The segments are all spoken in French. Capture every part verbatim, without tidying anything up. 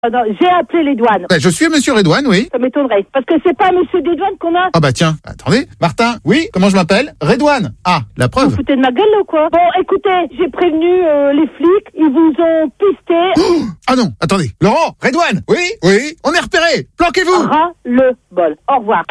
Non, j'ai appelé les douanes. Bah, je suis monsieur Redouane, oui. Ça m'étonnerait. Parce que c'est pas monsieur des douanes qu'on a. Ah bah tiens, attendez. Martin, oui, comment je m'appelle? Redouane. Ah, la Vous preuve. foutez de ma gueule là ou quoi? Bon, écoutez, j'ai prévenu euh, les flics, ils vous ont pisté. Oh ah non, attendez. Laurent, Redouane, oui, oui, on est repéré. Planquez-vous. Ras le bol. Au revoir.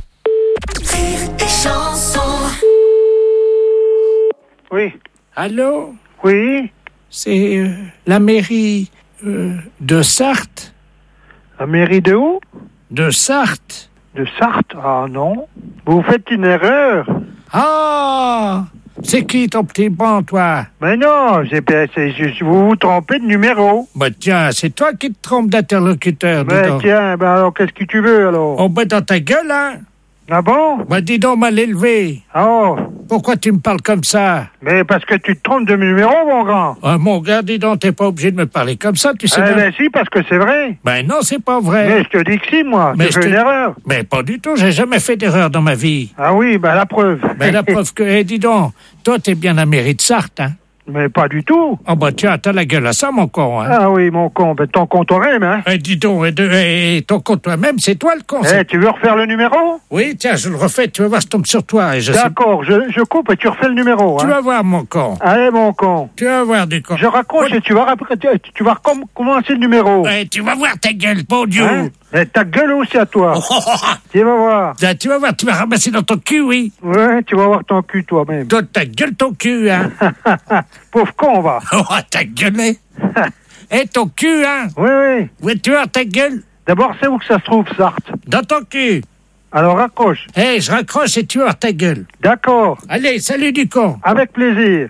Oui. Allô? Oui. C'est euh, la mairie euh, de Sarthe? La mairie de où? De Sarthe? De Sarthe? Ah non. Vous faites une erreur. Ah! C'est qui ton petit bon, toi? Mais non, c'est, c'est, c'est- vous vous trompez de numéro. Bah tiens, c'est toi qui te trompes d'interlocuteur, dis Mais donc. tiens, ben alors qu'est-ce que tu veux alors? Oh, bah dans ta gueule, hein? Ah bon? Bah dis donc, mal élevé. Oh, Pourquoi tu me parles comme ça? mais parce que tu te trompes de numéro, mon grand. Ah, mon gars, dis donc, t'es pas obligé de me parler comme ça, tu sais Eh bien. ben si, parce que c'est vrai. Ben non, c'est pas vrai. Mais je te dis que si, moi. Mais Tu je fais te- une erreur. Mais pas du tout, j'ai jamais fait d'erreur dans ma vie. Ah oui, ben la preuve. Ben la preuve que, eh, dis donc, toi t'es bien la mairie de Sarthe, hein? Mais pas du tout. Oh bah tiens, t'as la gueule à ça, mon con, hein? Ah oui, mon con, ben ton con toi-même, hein. Eh, dis donc, eh, de- eh, eh, ton con toi-même, c'est toi le con. Eh, c'est- tu veux refaire le numéro? Oui, tiens, je le refais, tu vas voir, je tombe sur toi. Et je sais- D'accord, je, je coupe et tu refais le numéro, Tu hein. vas voir, mon con. Allez, mon con. Tu vas voir, du con. Je raccroche et tu vas, rap- tu, tu vas recom- commencer le numéro. Eh, tu vas voir ta gueule, bon Dieu. Hein? Et ta gueule aussi à toi. Oh, oh, oh, oh. Tu vas voir. Ah, tu vas voir, tu vas ramasser dans ton cul, oui. Ouais, tu vas voir ton cul toi-même. Toi, ta gueule, ton cul, hein. Pauvre con, va. Oh, ta gueule, eh. Eh, ton cul, hein. Oui, oui. Oui, tu vois ta gueule D'abord, c'est où que ça se trouve, Sarthe? dans ton cul. Alors raccroche. Eh, je raccroche et tu vas voir ta gueule. D'accord. Allez, salut du con. Avec plaisir.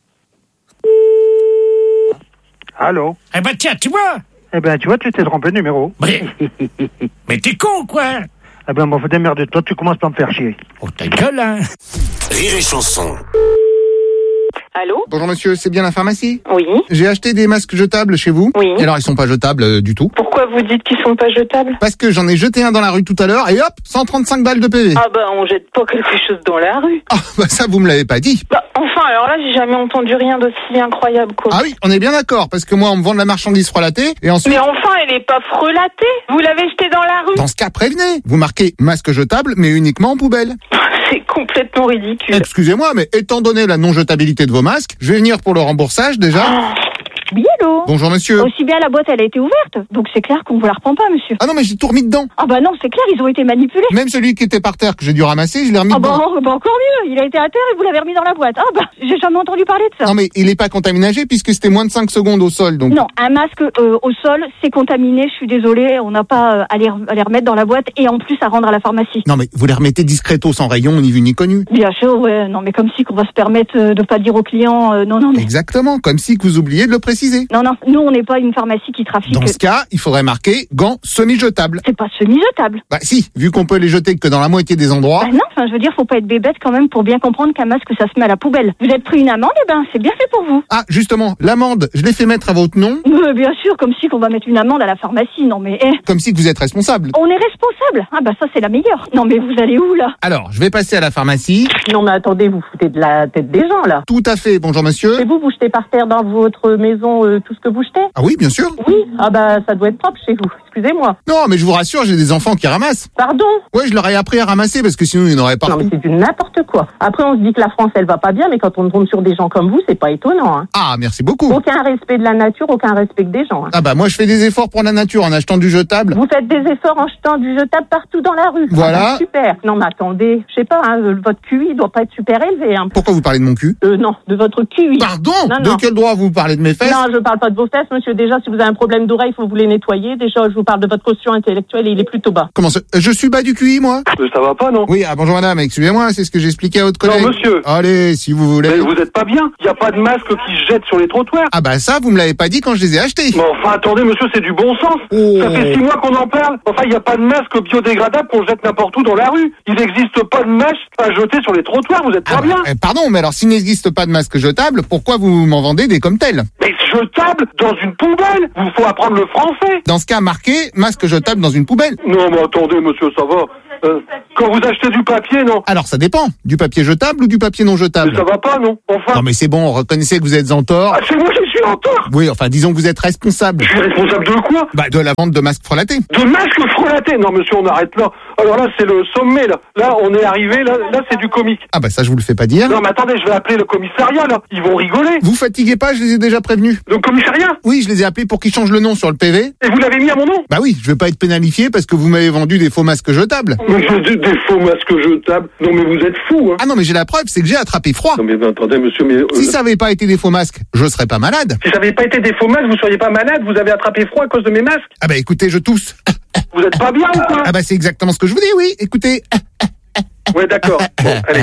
Allô? Eh ben tiens, tu vois. Eh ben, tu vois, tu t'es trompé de numéro. Mais, mais t'es con, quoi. Eh ben, bon, faut démerder. Toi, tu commences par me faire chier. Oh, ta gueule, hein. Rire et chanson. Allô? Bonjour monsieur, c'est bien la pharmacie? Oui. J'ai acheté des masques jetables chez vous. Oui. Et alors ils sont pas jetables euh, du tout. Pourquoi vous dites qu'ils sont pas jetables? Parce que j'en ai jeté un dans la rue tout à l'heure et hop, cent trente-cinq balles de P V. Ah bah on jette pas quelque chose dans la rue. Ah bah ça vous me l'avez pas dit. Bah enfin alors là j'ai jamais entendu rien d'aussi incroyable quoi. Ah oui, on est bien d'accord, parce que moi on me vend de la marchandise frelatée et ensuite... Mais enfin elle est pas frelatée. Vous l'avez jetée dans la rue. Dans ce cas, prévenez. Vous marquez masque jetable, mais uniquement en poubelle. C'est complètement ridicule. Excusez-moi, mais étant donné la non-jetabilité de vos masques, je vais venir pour le remboursage déjà. Oui, allô? Bonjour monsieur. Aussi bien la boîte, elle a été ouverte. Donc c'est clair qu'on ne vous la reprend pas, monsieur. Ah non, mais j'ai tout remis dedans. Ah bah non, c'est clair, ils ont été manipulés. Même celui qui était par terre que j'ai dû ramasser, je l'ai remis Ah bah, dedans. bah encore mieux, il a été à terre et vous l'avez remis dans la boîte. Ah bah, j'ai jamais entendu parler de ça. Non mais il est pas contaminagé puisque c'était moins de cinq secondes au sol, donc... Non, un masque euh, au sol, c'est contaminé, je suis désolée, on n'a pas euh, à, les, à les remettre dans la boîte et en plus à rendre à la pharmacie. Non mais vous les remettez discretos sans rayon, ni vu ni connu. Bien sûr, ouais, non mais comme si qu'on va se permettre euh, de pas dire aux clients, euh, non, non, mais... Exactement, comme si que vous oubliez de le préciser. Non, non, nous on n'est pas une pharmacie qui trafique... Dans ce cas, il faudrait marquer gants semi-jetables. C'est pas semi-jetable. Bah si, vu qu'on peut les jeter que dans la moitié des endroits... Bah non, enfin je veux dire, faut pas être bébête quand même pour bien comprendre qu'un masque ça se met à la poubelle. Vous êtes pris une amende, eh ben c'est bien fait pour vous. Ah, justement, l'amende, je l'ai fait mettre à votre nom, Euh, bien sûr, comme si qu'on va mettre une amende à la pharmacie, non mais... eh, comme si que vous êtes responsable. on est responsable. Ah bah ça c'est la meilleure. Non mais vous allez où là? Alors, je vais passer à la pharmacie. Non mais attendez, vous foutez de la tête des gens là. Tout à fait, bonjour monsieur. Et vous, vous jetez par terre dans votre maison euh, tout ce que vous jetez? Ah oui, bien sûr. Oui. Ah bah ça doit être propre chez vous, excusez-moi. Non, mais je vous rassure, j'ai des enfants qui ramassent. Pardon? Ouais, je leur ai appris à ramasser parce que sinon ils n'auraient pas... Non mais c'est du n'importe quoi. Après on se dit que la France elle va pas bien, mais quand on tombe sur des gens comme vous, c'est pas étonnant. Hein. Ah, merci beaucoup. Aucun respect de la nature, aucun respect des gens. Hein. Ah bah moi je fais des efforts pour la nature en achetant du jetable. Vous faites des efforts en jetant du jetable partout dans la rue. Voilà. Ah bah, super. Non mais attendez, je sais pas, hein, euh, votre Q I doit pas être super élevé. Hein. Pourquoi vous parlez de mon cul? Euh, non, de votre Q I. Pardon? Non, De non. quel droit vous parlez de mes fesses? Non, je parle pas de vos fesses, monsieur. Déjà, si vous avez un problème d'oreille, il faut vous les nettoyer. Déjà, je vous parle de votre quotient intellectuel et il est plutôt bas. Comment ça? Je suis bas du Q I, moi? Ça va pas, non? Oui, ah bonjour madame, excusez-moi, c'est ce que j'expliquais à votre collègue. Non, monsieur. Allez, si vous voulez. Mais vous êtes pas bien. Il y a pas de masque qui se jette sur les trottoirs. Ah bah ça, vous me l'avez pas dit quand je les ai achetés. Mais enfin, attendez, monsieur, c'est du bon sens. Oh. Ça fait six mois qu'on en parle. Enfin, il n'y a pas de masque biodégradable qu'on jette n'importe où dans la rue. Il n'existe pas de masque à jeter sur les trottoirs. Vous êtes pas Ah bah, bien. eh, pardon, mais alors s'il n'existe pas de masque jetable, pourquoi vous m'en vendez des comme tels? Mais jetable dans une poubelle. Il faut apprendre le français. Dans ce cas, marqué masque jetable dans une poubelle. Non, mais attendez, monsieur, ça va. Euh, quand vous achetez du papier, non? Alors ça dépend, du papier jetable ou du papier non jetable? Mais ça va pas, non? Enfin. Non mais c'est bon, reconnaissez que vous êtes en tort. Ah, c'est moi qui suis suis en tort. Oui, enfin, disons que vous êtes responsable. Je suis responsable de quoi? Bah, de la vente de masques frelatés. De masques frelatés? Non, monsieur, on arrête là. Alors là, c'est le sommet, là. Là, on est arrivé, là, là, c'est du comique. Ah bah ça, je vous le fais pas dire. Non, mais attendez, je vais appeler le commissariat, là. Ils vont rigoler. Vous fatiguez pas, je les ai déjà prévenus. Le commissariat? Oui, je les ai appelés pour qu'ils changent le nom sur le P V. Et vous l'avez mis à mon nom? Bah oui, je vais pas être pénalifié parce que vous m'avez vendu des faux masques jetables. Mais je dis des faux masques jetables. Non, mais vous êtes fou, hein. Ah non, mais j'ai la preuve, c'est que j'ai attrapé froid. Non, mais attendez, monsieur, mais... euh, Si ça avait pas été des faux masques, je serais pas malade. Si ça n'avait pas été des faux masques, vous seriez pas malade, vous avez attrapé froid à cause de mes masques. Ah bah écoutez, je tousse. Vous êtes pas bien ou quoi? Ah bah c'est exactement ce que je vous dis, oui. Écoutez. Ouais, d'accord. Bon, allez.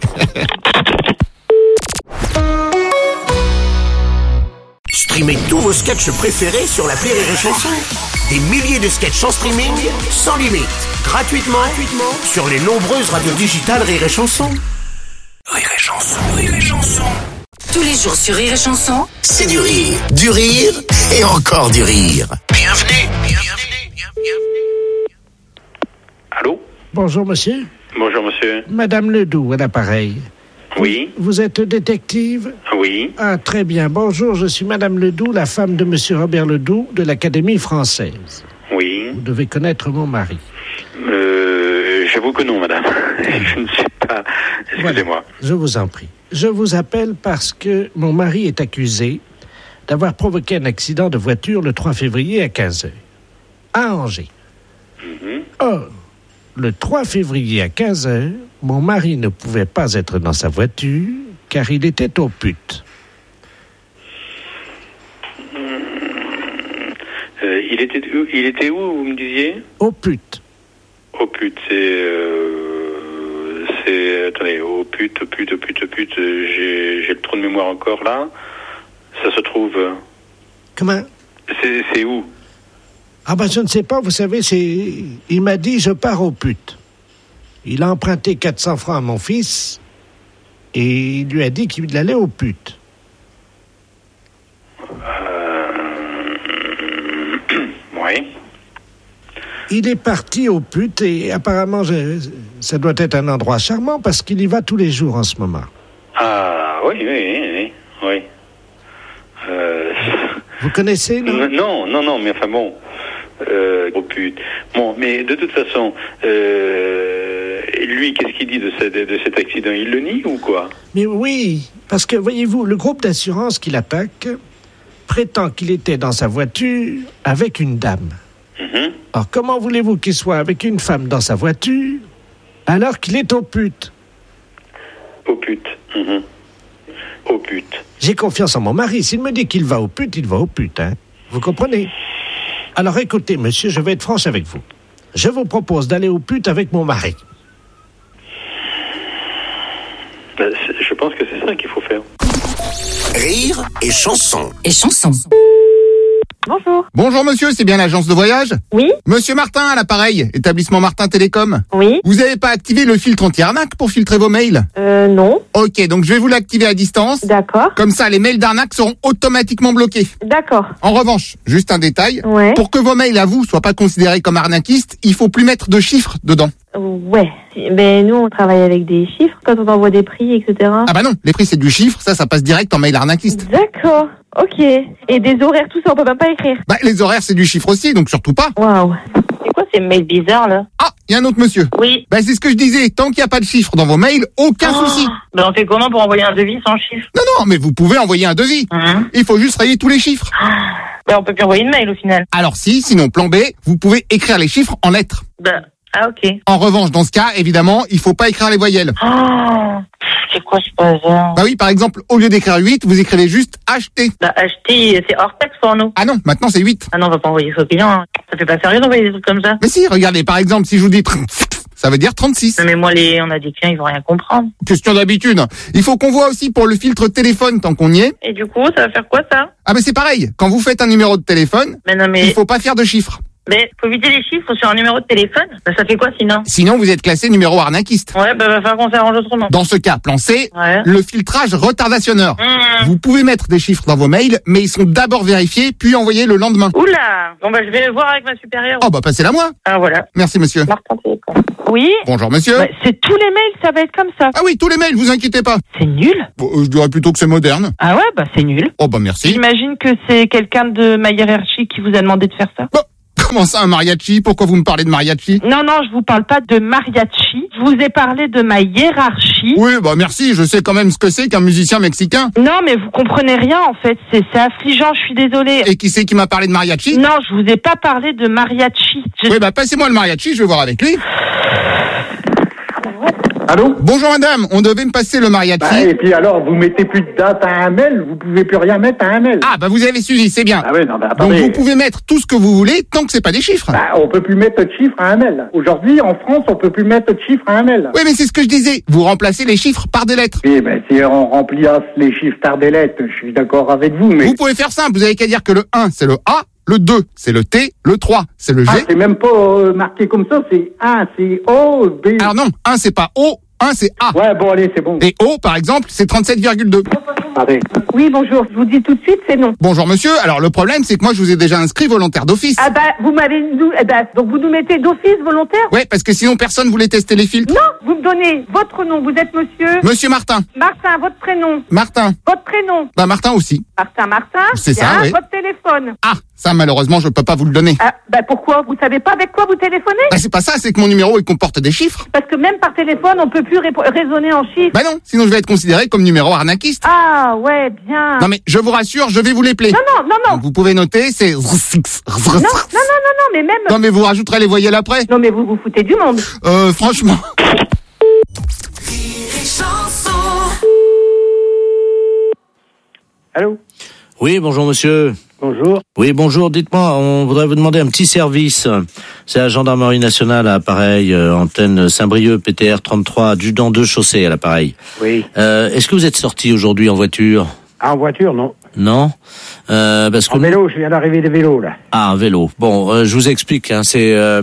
Streamez tous vos sketchs préférés sur l'appli Rire et Chanson. Des milliers de sketchs en streaming, sans limite, gratuitement, gratuitement sur les nombreuses radios digitales Rire et Chanson. Rire et Chanson, Rire et Chanson. Tous les jours sur Rire et Chanson, c'est du rire, du rire et encore du rire. Bienvenue, bienvenue, bienvenue. Allô? Bonjour, monsieur. Bonjour, monsieur. Madame Ledoux, à l'appareil. Oui. Vous êtes détective? Oui. Ah, très bien. Bonjour, je suis Madame Ledoux, la femme de Monsieur Robert Ledoux de l'Académie française. Oui. Vous devez connaître mon mari. Euh, j'avoue que non, madame. Je ne sais pas. Excusez-moi. Voilà, je vous en prie. Je vous appelle parce que mon mari est accusé d'avoir provoqué un accident de voiture le trois février à quinze heures, à Angers. Mm-hmm. Or, le trois février à quinze heures, mon mari ne pouvait pas être dans sa voiture car il était au pute. Euh, il était où, il était où, vous me disiez? Au pute. Au pute, c'est... Euh, c'est... Attendez, au pute, au pute, au pute, au pute, j'ai, j'ai le trou de mémoire encore là. Ça se trouve... Comment? C'est, c'est où? Ah ben je ne sais pas, vous savez, c'est... Il m'a dit, je pars au pute. Il a emprunté quatre cents francs à mon fils et il lui a dit qu'il allait au pute. Euh... Oui. Il est parti au pute et apparemment, je... ça doit être un endroit charmant parce qu'il y va tous les jours en ce moment. Ah, oui, oui, oui, oui. oui. Euh... Vous connaissez, non? Non, non, non, mais enfin bon... Euh, oh pute. Bon, mais de toute façon, euh, lui, qu'est-ce qu'il dit de, ce, de, de cet accident? Il le nie ou quoi? Mais oui, parce que, voyez-vous, le groupe d'assurance qui l'attaque prétend qu'il était dans sa voiture avec une dame. Mm-hmm. Alors, comment voulez-vous qu'il soit avec une femme dans sa voiture alors qu'il est au pute? Au pute. Mm-hmm. Au pute. J'ai confiance en mon mari. S'il me dit qu'il va au pute, il va au pute, hein. Vous comprenez? Alors écoutez, monsieur, je vais être franche avec vous. Je vous propose d'aller au pute avec mon mari. Ben, je pense que c'est ça qu'il faut faire. Rire et Chanson. Et Chanson. Bonjour. Bonjour monsieur, c'est bien l'agence de voyage? Oui. Monsieur Martin à l'appareil, établissement Martin Télécom. Oui. Vous avez pas activé le filtre anti-arnaque pour filtrer vos mails? Euh, non. Ok, donc je vais vous l'activer à distance. D'accord. Comme ça, les mails d'arnaque seront automatiquement bloqués. D'accord. En revanche, juste un détail. Ouais. Pour que vos mails à vous soient pas considérés comme arnaquistes, il faut plus mettre de chiffres dedans. Ouais. Ben, nous, on travaille avec des chiffres quand on envoie des prix, et cetera. Ah bah non, les prix c'est du chiffre, ça, ça passe direct en mail arnaquiste. D'accord. Ok. Et des horaires, tout ça, on peut même pas écrire. Bah les horaires c'est du chiffre aussi, donc surtout pas. Waouh. C'est quoi ces mails bizarres, là? Ah, il y a un autre monsieur. Oui. Bah c'est ce que je disais, tant qu'il n'y a pas de chiffre dans vos mails, aucun Oh. souci. Ben, on fait comment pour envoyer un devis sans chiffre? Non, non, mais vous pouvez envoyer un devis. Hum. Il faut juste rayer tous les chiffres. Ben, on peut plus envoyer de mail, au final. Alors si, sinon plan B, vous pouvez écrire les chiffres en lettres. Ben, ah, ok. En revanche, dans ce cas, évidemment, il faut pas écrire les voyelles. Oh. C'est quoi ce bazar? Bah oui, par exemple, au lieu d'écrire huit, vous écrivez juste acheter. Bah, acheter, c'est hors taxe pour nous. Ah non, maintenant c'est huit. Ah non, on va pas envoyer ça aux clients. Hein. Ça fait pas sérieux d'envoyer des trucs comme ça. Mais si, regardez, par exemple, si je vous dis ça veut dire trente-six. Non, mais moi, les, on a des clients, ils vont rien comprendre. Question d'habitude. Il faut qu'on voit aussi pour le filtre téléphone tant qu'on y est. Et du coup, ça va faire quoi, ça? Ah mais c'est pareil, quand vous faites un numéro de téléphone, Mais non, mais... il faut pas faire de chiffres. Mais faut vider les chiffres sur un numéro de téléphone. Bah, ça fait quoi sinon? Sinon, vous êtes classé numéro arnaquiste. Ouais, bah va falloir qu'on s'arrange autrement. Dans ce cas, plan C, Ouais. le filtrage retardationneur. Mmh. Vous pouvez mettre des chiffres dans vos mails, mais ils sont d'abord vérifiés, puis envoyés le lendemain. Oula. Bon, bah, je vais voir avec ma supérieure. Oh, bah, passez-la moi. Ah, voilà. Merci, monsieur. Martin Télécom. Oui. Bonjour, monsieur. Ouais, c'est tous les mails, ça va être comme ça. Ah oui, tous les mails, vous inquiétez pas. C'est nul. Bon, euh, je dirais plutôt que c'est moderne. Ah ouais, bah, c'est nul. Oh, bah, merci. J'imagine que c'est quelqu'un de ma hiérarchie qui vous a demandé de faire ça. Bon. Comment ça, un mariachi? Pourquoi vous me parlez de mariachi? Non, non, je vous parle pas de mariachi. Je vous ai parlé de ma hiérarchie. Oui, bah merci, je sais quand même ce que c'est qu'un musicien mexicain. Non, mais vous comprenez rien, en fait. C'est, c'est affligeant, je suis désolée. Et qui c'est qui m'a parlé de mariachi? Non, je vous ai pas parlé de mariachi. Je... Oui, bah passez-moi le mariachi, je vais voir avec lui. Allô? Bonjour madame, on devait me passer le mariachi. Bah, et puis alors, vous mettez plus de date à un mail, vous pouvez plus rien mettre à un mail. Ah, bah vous avez suivi, c'est bien. Ah oui, non, bah Donc attendez. vous pouvez mettre tout ce que vous voulez tant que c'est pas des chiffres. Bah, on peut plus mettre de chiffres à un mail. Aujourd'hui, en France, on peut plus mettre de chiffres à un mail. Oui, mais c'est ce que je disais. Vous remplacez les chiffres par des lettres. Oui, ben si on remplisse les chiffres par des lettres, je suis d'accord avec vous, mais... Vous pouvez faire simple, vous avez qu'à dire que le un, c'est le A, le deux, c'est le T, le trois, c'est le G. Ah, c'est même pas euh, marqué comme ça, c'est un, c'est O, B... Alors non, un, c'est pas O, un, c'est A. Ouais, bon, allez, c'est bon. Et O, par exemple, c'est trente-sept virgule deux. Attendez. Oui, bonjour. Je vous dis tout de suite, c'est non. Bonjour monsieur, alors le problème, c'est que moi, je vous ai déjà inscrit volontaire d'office. Ah bah, vous m'avez... nous- Eh bah, donc vous nous mettez d'office volontaire? Ouais, parce que sinon, personne voulait tester les filtres. Non, vous me donnez votre nom. Vous êtes monsieur... Monsieur Martin. Martin, votre prénom. Martin. Votre prénom. Bah Martin aussi. Martin, Martin. C'est ça, Bien, oui. votre téléphone. Ah, ça, malheureusement, je peux pas vous le donner. Ah, bah pourquoi? Vous savez pas avec quoi vous téléphonez? Bah c'est pas ça, c'est que mon numéro, il comporte des chiffres. Parce que même par téléphone, on peut plus répo- raisonner en chiffres. Bah non, sinon je vais être considéré comme numéro arnaquiste. Ah, ouais, bien. Non mais je vous rassure, je vais vous les plaire. Non, non, non, non. Donc, vous pouvez noter, c'est... Non, non, non, non, non, mais même... Non mais vous rajouterez les voyelles après. Non, mais vous vous foutez du monde. Euh, franchement... Allô? Oui, bonjour monsieur. Bonjour. Oui, bonjour, dites-moi, on voudrait vous demander un petit service. C'est la gendarmerie nationale à l'appareil, euh, antenne Saint-Brieuc, P T R trente-trois, adjudant deux chaussées à l'appareil. Oui. Euh, est-ce que vous êtes sorti aujourd'hui en voiture? Ah, en voiture, non. Non euh, parce que En vélo, je viens d'arriver des vélos, là. Ah, un vélo. Bon, euh, je vous explique. Hein, c'est, euh,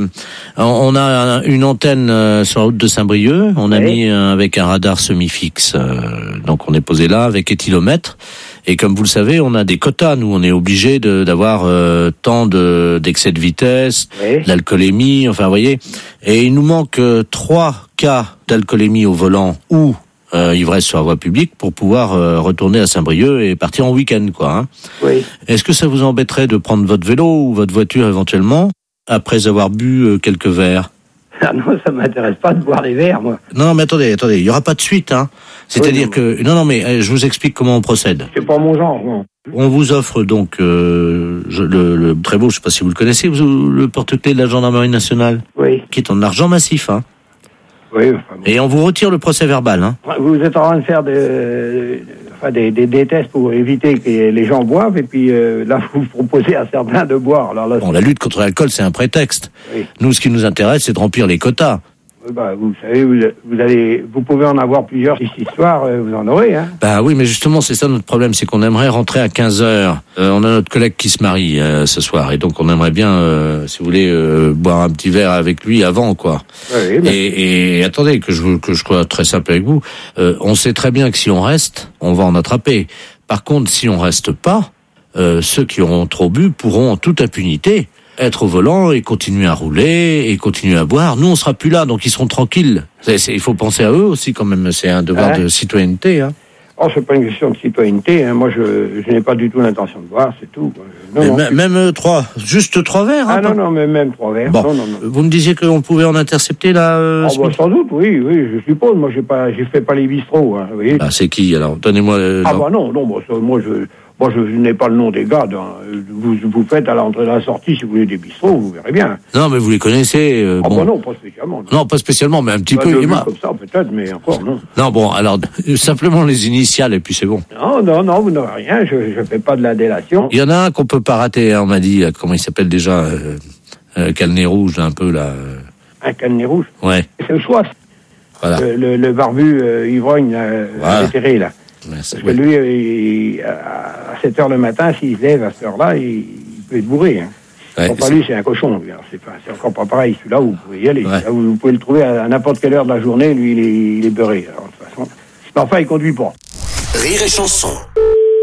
on a une antenne euh, sur la route de Saint-Brieuc. On a Oui. mis euh, avec un radar semi-fixe. Euh, donc, on est posé là avec éthylomètre. Et comme vous le savez, on a des quotas. Nous, on est obligé de, d'avoir euh, tant de, d'excès de vitesse, Oui. d'alcoolémie. Enfin, vous voyez. Et il nous manque euh, trois cas d'alcoolémie au volant ou euh, ivresse sur la voie publique pour pouvoir euh, retourner à Saint-Brieuc et partir en week-end, quoi. Hein. Oui. Est-ce que ça vous embêterait de prendre votre vélo ou votre voiture éventuellement après avoir bu euh, quelques verres? Ah non, ça m'intéresse pas de boire des verres, moi. Non, mais attendez, attendez, il y aura pas de suite, hein. C'est-à-dire Oui, que non, non, mais euh, je vous explique comment on procède. C'est pas mon genre, non. On vous offre donc euh, je, le, le très beau, je sais pas si vous le connaissez, vous, le porte-clés de la gendarmerie nationale, Oui. qui est en argent massif, hein. Oui, enfin bon. Et on vous retire le procès verbal, hein. Vous êtes en train de faire de, enfin, des, des, des tests pour éviter que les gens boivent, et puis euh, là, vous proposez à certains de boire. Alors là, Bon, la lutte contre l'alcool, c'est un prétexte. Oui. Nous, ce qui nous intéresse, c'est de remplir les quotas. bah, vous savez, vous, vous allez, vous pouvez en avoir plusieurs ce soir, euh, vous en aurez, hein. Bah oui, mais justement, c'est ça notre problème, c'est qu'on aimerait rentrer à quinze heures. Euh, on a notre collègue qui se marie euh, ce soir, et donc on aimerait bien, euh, si vous voulez, euh, boire un petit verre avec lui avant, quoi. Oui, mais... et, et attendez, que je que je sois très simple avec vous, euh, on sait très bien que si on reste, on va en attraper. Par contre, si on reste pas, euh, ceux qui auront trop bu pourront en toute impunité être au volant et continuer à rouler et continuer à boire. Nous, on sera plus là, donc ils seront tranquilles. C'est, c'est, il faut penser à eux aussi quand même. C'est un devoir hein de citoyenneté. Hein. Oh, c'est pas une question de citoyenneté. Hein. Moi, je, je n'ai pas du tout l'intention de boire, c'est tout. Non, non, même même euh, trois, juste trois verres. Ah hein, non, pas... non, mais même trois verres. Bon. Non, non, non. Vous me disiez qu'on pouvait en intercepter là. Euh, oh, bah, sans doute, oui, oui, je suppose. Moi, j'ai pas, j'ai fait pas les bistrots. Hein, vous voyez. Bah, c'est qui alors? Donnez-moi. Euh, ah bah non, non, bah, ça, moi je. Moi, je, je n'ai pas le nom des gars. Hein. Vous, vous faites à l'entrée de la sortie, si vous voulez, des bistrots, vous verrez bien. Non, mais vous les connaissez. Euh, ah bon. bah non, pas spécialement. Non, pas spécialement, mais un petit bah, peu. de Il vue m'a... comme ça, peut-être, mais encore, non. Non, bon, alors, simplement les initiales, et puis c'est bon. Non, non, non, vous n'aurez rien, je ne fais pas de la délation. Il y en a un qu'on peut pas rater, hein, on m'a dit, comment il s'appelle déjà, euh, euh, Calnet Rouge, un peu, là. Euh... Un Calnet Rouge? Ouais. C'est le choix. Voilà. Le, le, le barbu euh, ivrogne, là, voilà. déterré, là. Ouais, Parce que lui, il, à sept heures le matin, s'il se lève à cette heure-là, il, il peut être bourré. Hein. Ouais, Pour pas lui, c'est un cochon. Lui. Alors, c'est, pas, c'est encore pas pareil. Celui-là, vous pouvez y aller. Ouais. Là, vous, vous pouvez le trouver à, à n'importe quelle heure de la journée. Lui, il est, il est beurré. Alors, de toute façon. Mais enfin, il conduit pas. Rire et chanson.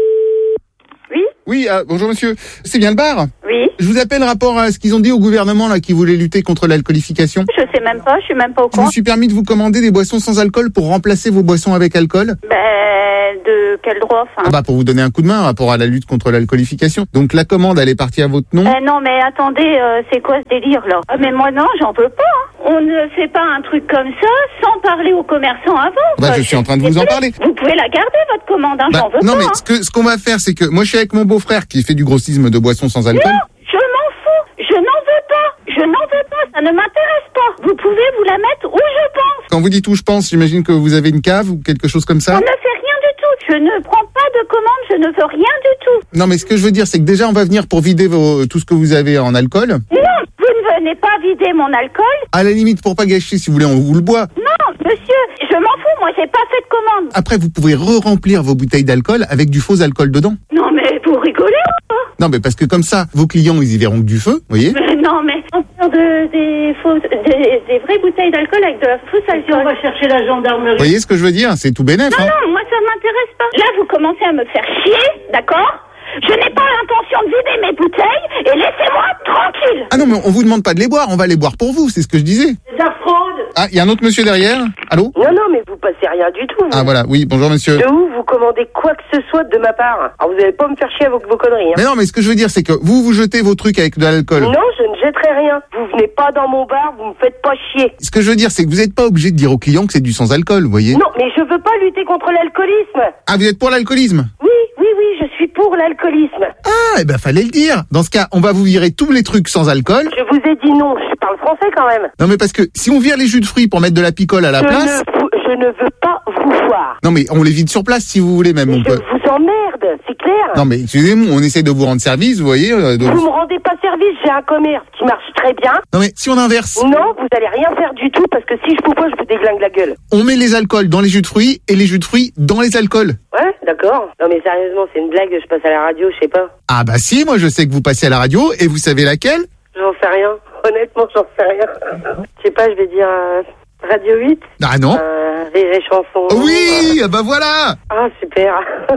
Oui, ah, bonjour monsieur. C'est bien le bar? Oui. Je vous appelle rapport à ce qu'ils ont dit au gouvernement là qui voulait lutter contre l'alcoolification. Je sais même pas, je suis même pas au Je courant. me suis permis de vous commander des boissons sans alcool pour remplacer vos boissons avec alcool. Ben, de quel droit, enfin Ah bah pour vous donner un coup de main rapport à la lutte contre l'alcoolification. Donc la commande elle est partie à votre nom. Euh, non, mais attendez, euh, c'est quoi ce délire là? Ah, mais moi non, j'en peux pas. Hein. On ne fait pas un truc comme ça sans parler aux commerçants avant. Bah, je suis en train de vous en parler. Vous pouvez la garder votre commande, hein, Bah, j'en veux non pas. mais hein. ce que ce qu'on va faire c'est que moi je suis avec mon beau-frère qui fait du grossisme de boissons sans alcool. Non, je m'en fous. Je n'en veux pas. Je n'en veux pas. Ça ne m'intéresse pas. Vous pouvez vous la mettre où je pense. Quand vous dites où je pense, j'imagine que vous avez une cave ou quelque chose comme ça. On ne fait rien du tout. Je ne prends pas de commande. Je ne veux rien du tout. Non mais ce que je veux dire c'est que déjà on va venir pour vider vos, tout ce que vous avez en alcool. Non, vous ne venez pas vider mon alcool. À la limite pour pas gâcher si vous voulez on vous le boit. Non, monsieur, je m'en fous. Moi, j'ai pas fait de commande. Après vous pouvez re-remplir vos bouteilles d'alcool avec du faux alcool dedans. Non, mais vous rigolez ou pas? Non mais parce que comme ça vos clients ils y verront que du feu, vous voyez. Mais non, mais on parle de, des, fausses, des, des vraies bouteilles d'alcool avec de la fausse alcool. On va chercher la gendarmerie. Vous voyez ce que je veux dire? C'est tout bénef. Non, hein. non, moi ça m'intéresse pas. Là, vous commencez à me faire chier, d'accord? Je n'ai pas l'intention de vider mes bouteilles et laissez-moi tranquille. Ah non mais on vous demande pas de les boire, on va les boire pour vous, c'est ce que je disais. C'est de la fraude. Ah, il y a un autre monsieur derrière. Allô? Non, non, mais vous passez rien du tout. Vous. Ah voilà, oui, bonjour monsieur. De où vous commandez quoi que ce soit de ma part? Alors vous allez pas me faire chier avec vos conneries. Hein. Mais non, mais ce que je veux dire, c'est que vous, vous jetez vos trucs avec de l'alcool. Non, je ne jetterai rien. Vous venez pas dans mon bar, vous me faites pas chier. Ce que je veux dire, c'est que vous n'êtes pas obligé de dire aux clients que c'est du sans-alcool, vous voyez. Non, mais je veux pas lutter contre l'alcoolisme. Ah, vous êtes pour l'alcoolisme? Oui, oui, oui, je suis pour l'alcoolisme. Ah, eh ben fallait le dire. Dans ce cas, on va vous virer tous les trucs sans alcool. Je vous ai dit non, je parle français quand même. Non mais parce que si on vire les jus de fruits pour mettre de la picole à la je place... Ne vous, je ne veux pas vous voir. Non mais on les vide sur place si vous voulez même. On je peut... vous emmerde, c'est clair. Non mais excusez-moi, on essaie de vous rendre service, vous voyez. Euh, de... Vous me rendez pas service, j'ai un commerce qui marche très bien. Non mais si on inverse... Non, vous allez rien faire du tout parce que si je vous pose, je vous déglingue la gueule. On met les alcools dans les jus de fruits et les jus de fruits dans les alcools. Ouais, d'accord. Non mais sérieusement, c'est une blague, je passe à la radio, je sais pas. Ah bah si, moi je sais que vous passez à la radio et vous savez laquelle? J'en sais rien. Honnêtement, j'en sais rien. Je sais pas, je vais dire euh, Radio huit. Ah non. Euh, Rire et Chanson. Oui, bah voilà. Ah, super.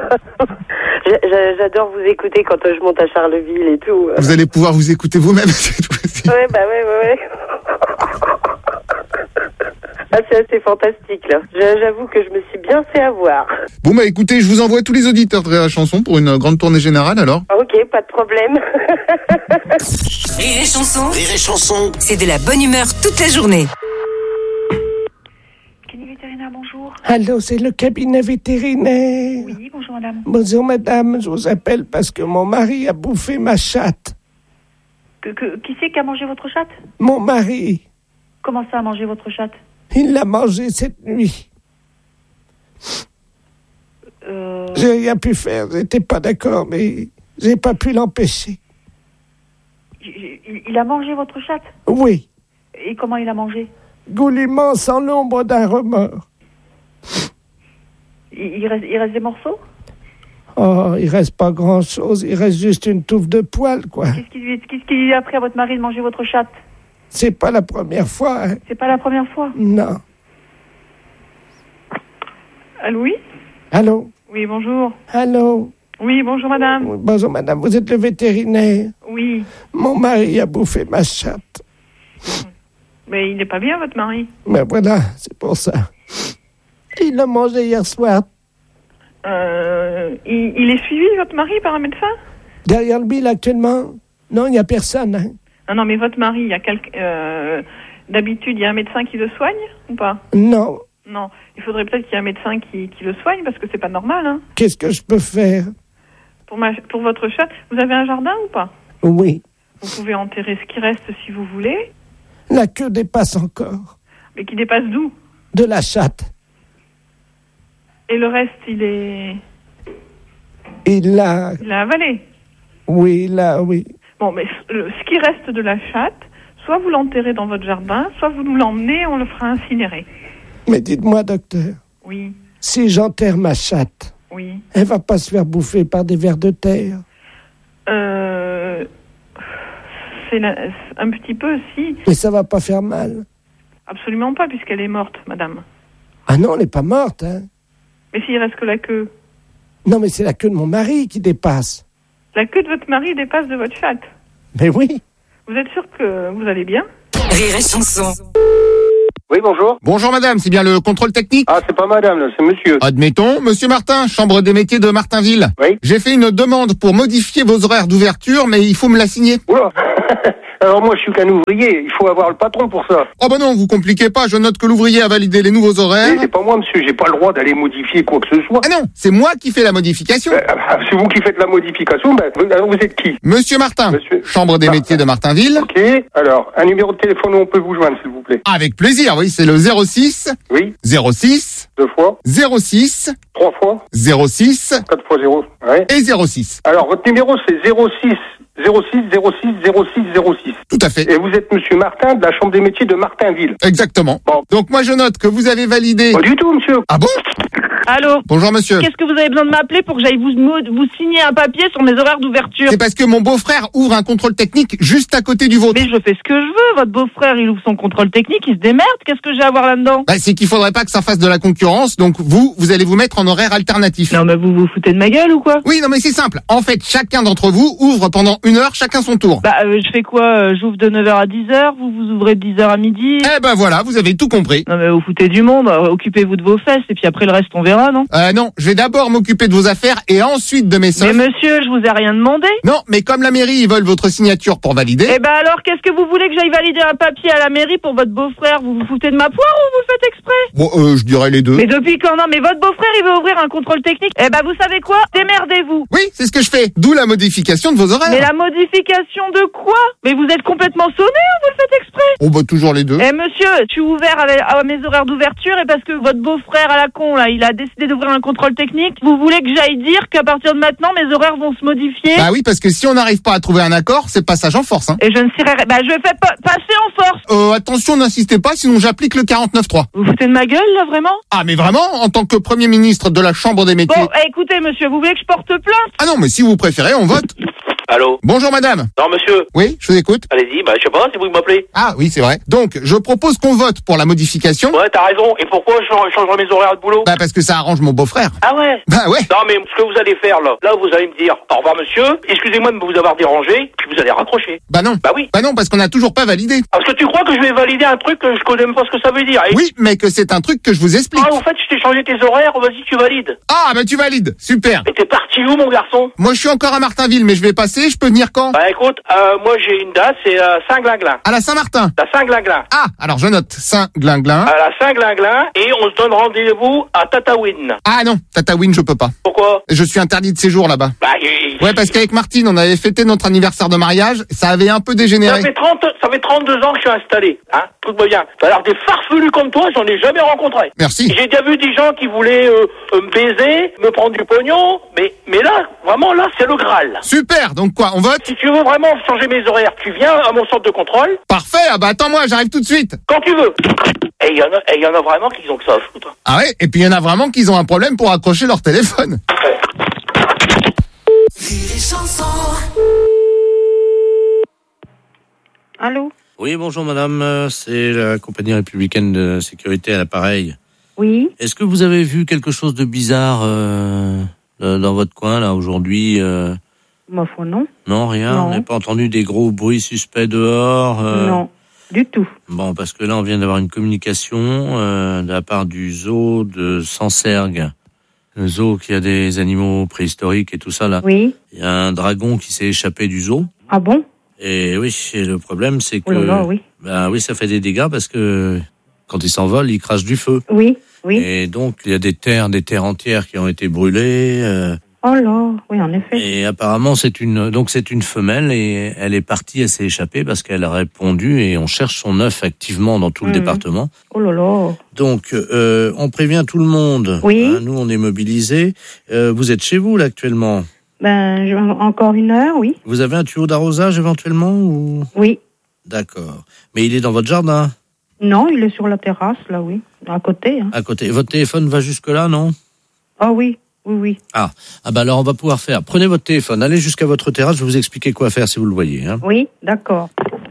J'adore vous écouter quand je monte à Charleville et tout. Vous allez pouvoir vous écouter vous-même cette fois-ci. Ouais, bah ouais, ouais, ouais. Ah, c'est assez fantastique, là. J'avoue que je me suis bien fait avoir. Bon, bah écoutez, je vous envoie tous les auditeurs de Rire et Chanson pour une grande tournée générale, alors. Ok, pas de problème. Rire et Chanson. Rire et Chanson. C'est de la bonne humeur toute la journée. Bonjour. Allô, c'est le cabinet vétérinaire. Oui, bonjour madame. Bonjour madame, je vous appelle parce que mon mari a bouffé ma chatte. Que, que, qui c'est qui a mangé votre chatte? Mon mari. Comment ça a mangé votre chatte? Il l'a mangé cette nuit. Euh... J'ai rien pu faire, j'étais pas d'accord, mais j'ai pas pu l'empêcher. Il, il a mangé votre chatte? Oui. Et comment il a mangé? Goulûment, sans l'ombre d'un remords. Il, il, reste, il reste des morceaux? Oh, il reste pas grand-chose, il reste juste une touffe de poils, quoi. Qu'est-ce qui lui, qu'est-ce qui lui a appris à votre mari de manger votre chatte? C'est pas la première fois, hein. C'est pas la première fois? Non. Allô, oui? Allô? Oui, bonjour. Allô? Oui, bonjour madame. Oui, bonjour madame, vous êtes le vétérinaire? Oui. Mon mari a bouffé ma chatte. Mais il n'est pas bien, votre mari? Mais voilà, c'est pour ça. Il l'a mangé hier soir. Euh, il, il est suivi, votre mari, par un médecin? Derrière le bill, actuellement? Non, il n'y a personne. Hein. Ah non, mais votre mari, il y a quelqu'un... Euh, d'habitude, il y a un médecin qui le soigne, ou pas? Non. Non, il faudrait peut-être qu'il y ait un médecin qui, qui le soigne, parce que c'est pas normal, hein. Qu'est-ce que je peux faire? Pour, ma, pour votre chatte, vous avez un jardin ou pas? Oui. Vous pouvez enterrer ce qui reste si vous voulez. La queue dépasse encore. Mais qui dépasse d'où? De la chatte. Et le reste, il est... Il l'a... Il l'a avalé? Oui, là, oui. Bon, mais le, ce qui reste de la chatte, soit vous l'enterrez dans votre jardin, soit vous nous l'emmenez et on le fera incinérer. Mais dites-moi, docteur. Oui. Si j'enterre ma chatte, oui. Elle va pas se faire bouffer par des vers de terre? Euh... C'est la, un petit peu, si. Mais ça va pas faire mal? Absolument pas, puisqu'elle est morte, madame. Ah non, elle n'est pas morte, hein. Mais s'il reste que la queue? Non, mais c'est la queue de mon mari qui dépasse. La queue de votre mari dépasse de votre chatte. Mais oui. Vous êtes sûr que vous allez bien? Rire et chanson. Oui, bonjour. Bonjour madame, c'est bien le contrôle technique? Ah, c'est pas madame, là, c'est monsieur. Admettons, monsieur Martin, chambre des métiers de Martinville. Oui. J'ai fait une demande pour modifier vos horaires d'ouverture, mais il faut me la signer. Oula. Alors moi, je suis qu'un ouvrier, il faut avoir le patron pour ça. Oh bah non, vous compliquez pas, je note que l'ouvrier a validé les nouveaux horaires. Mais c'est pas moi, monsieur, j'ai pas le droit d'aller modifier quoi que ce soit. Ah non, c'est moi qui fais la modification. Euh, c'est vous qui faites la modification, ben, vous, alors vous êtes qui? Monsieur Martin, Monsieur... chambre des Martin. métiers de Martinville. Ok, alors, un numéro de téléphone où on peut vous joindre, s'il vous plaît. Avec plaisir, oui, c'est le zéro six. Oui. zéro six. Deux fois. zéro six. Trois fois. zéro six. Quatre fois zéro. Ouais. Et zéro six. Alors, votre numéro, c'est zéro six. zéro six zéro six zéro six zéro six. Tout à fait. Et vous êtes monsieur Martin de la chambre des métiers de Martinville. Exactement. Bon. Donc moi je note que vous avez validé... Pas du tout, monsieur. Ah bon? Allô? Bonjour monsieur. Qu'est-ce que vous avez besoin de m'appeler pour que j'aille vous, vous signer un papier sur mes horaires d'ouverture? C'est parce que mon beau-frère ouvre un contrôle technique juste à côté du vôtre. Mais je fais ce que je veux, votre beau-frère il ouvre son contrôle technique, il se démerde, qu'est-ce que j'ai à voir là-dedans? Bah, c'est qu'il faudrait pas que ça fasse de la concurrence, donc vous, vous allez vous mettre en horaire alternatif. Non mais vous vous foutez de ma gueule ou quoi? Oui, non mais c'est simple. En fait, chacun d'entre vous ouvre pendant une heure, chacun son tour. Bah euh, je fais quoi? euh, J'ouvre de neuf heures à dix heures, vous vous ouvrez de dix heures à midi? Eh ben voilà, vous avez tout compris. Non mais vous foutez du monde, euh, occupez-vous de vos fesses et puis après le reste on verra, non? Euh non, je vais d'abord m'occuper de vos affaires et ensuite de mes soldes. Mais monsieur, je vous ai rien demandé. Non, mais comme la mairie, ils veulent votre signature pour valider... Eh ben alors, qu'est-ce que vous voulez que j'aille valider un papier à la mairie pour votre beau-frère? Vous vous foutez de ma poire ou vous le faites exprès? Bon, euh, je dirais les deux. Mais depuis quand? Non, mais votre beau-frère, il veut ouvrir un contrôle technique. Eh ben, vous savez quoi? Démerdez-vous. Oui, c'est ce que je fais. D'où la modification de vos horaires. Mais la modification de quoi? Mais vous êtes complètement sonné ou vous le faites exprès? Oh bah toujours les deux. Eh monsieur, je suis ouvert à, la- à mes horaires d'ouverture et parce que votre beau-frère à la con, là, il a décidé d'ouvrir un contrôle technique, vous voulez que j'aille dire qu'à partir de maintenant, mes horaires vont se modifier? Bah oui, parce que si on n'arrive pas à trouver un accord, c'est passage en force. Hein. Et je ne serai... Bah je fais pas passer en force. Euh, attention, n'insistez pas, sinon j'applique le quarante-neuf trois. Vous foutez de ma gueule, là, vraiment? Ah mais vraiment, en tant que Premier ministre de la Chambre des métiers... Bon, eh, écoutez, monsieur, vous voulez que je porte plainte? Ah non, mais si vous préférez, on vote. Allô? Bonjour madame. Non, monsieur. Oui, je vous écoute. Allez-y, bah, je sais pas, c'est vous qui m'appelez. Ah oui, c'est vrai. Donc, je propose qu'on vote pour la modification. Ouais, t'as raison. Et pourquoi je change- changerai mes horaires de boulot? Bah parce que ça arrange mon beau-frère. Ah ouais? Bah ouais. Non, mais ce que vous allez faire, là, là, vous allez me dire, au revoir, monsieur, excusez-moi de vous avoir dérangé, puis vous allez raccrocher. Bah non. Bah oui. Bah non, parce qu'on n'a toujours pas validé. Parce que tu crois que je vais valider un truc que je connais même pas ce que ça veut dire. Et... Oui, mais que c'est un truc que je vous explique. Ah, en fait, je t'ai changé tes horaires, vas-y, tu valides. Ah, bah tu valides. Super. Et t'es parti où, mon garçon? Moi, je suis encore à Martinville, mais je vais passer. Je peux venir quand? Bah écoute, euh, moi j'ai une date, c'est euh, Saint-Glinglin. À la Saint-Martin. La Saint-Glinglin. Ah, alors je note Saint-Glinglin. À la Saint-Glinglin, et on se donne rendez-vous à Tataouine. Ah non, Tataouine, je peux pas. Pourquoi? Je suis interdit de séjour là-bas. Bah, il- Ouais, parce qu'avec Martine, on avait fêté notre anniversaire de mariage, ça avait un peu ça dégénéré. fait trente, ça fait trente-deux ans que je suis installé, hein. Écoute-moi bien. Alors des farfelus comme toi, j'en ai jamais rencontré. Merci. J'ai déjà vu des gens qui voulaient euh, euh, me baiser, me prendre du pognon, mais mais là, vraiment là, c'est le Graal. Super, donc quoi, on vote? Si tu veux vraiment changer mes horaires, tu viens à mon centre de contrôle. Parfait, ah bah attends-moi, j'arrive tout de suite. Quand tu veux. Et il y en a, et il y en a vraiment qui ont que ça à foutre. Ah ouais, et puis il y en a vraiment qui ont un problème pour accrocher leur téléphone. Allô? Oui, bonjour madame, euh, c'est la compagnie républicaine de sécurité à l'appareil. Oui? Est-ce que vous avez vu quelque chose de bizarre euh, euh, dans votre coin là aujourd'hui euh... Ma foi, non. Non, rien. Non. On n'a pas entendu des gros bruits suspects dehors euh... Non, du tout. Bon, parce que là, on vient d'avoir une communication euh, de la part du zoo de Sancergues. Le zoo qui a des animaux préhistoriques et tout ça là. Oui. Il y a un dragon qui s'est échappé du zoo. Ah bon? Et oui, et le problème c'est que... Oh là là, oui. Ben oui, ça fait des dégâts parce que quand il s'envole, il crache du feu. Oui, oui. Et donc, il y a des terres, des terres entières qui ont été brûlées. Euh, Oh là, oui, en effet. et apparemment, c'est une, donc c'est une femelle et elle est partie, elle s'est échappée parce qu'elle a répondu et on cherche son œuf activement dans tout le Mhm. département. Oh là là. Donc, euh, on prévient tout le monde. Oui. Hein, nous, on est mobilisés. Euh, vous êtes chez vous là actuellement. Ben, je- encore une heure, oui. Vous avez un tuyau d'arrosage éventuellement ou... Oui. D'accord. Mais il est dans votre jardin, Non, il est sur la terrasse, là, oui. À côté, hein. à côté. Votre téléphone va jusque là, non? Ah oui, oui, oui. Ah, ah bah alors on va pouvoir faire. Prenez votre téléphone, allez jusqu'à votre terrasse, je vais vous expliquer quoi faire si vous le voyez. Hein. Oui, d'accord.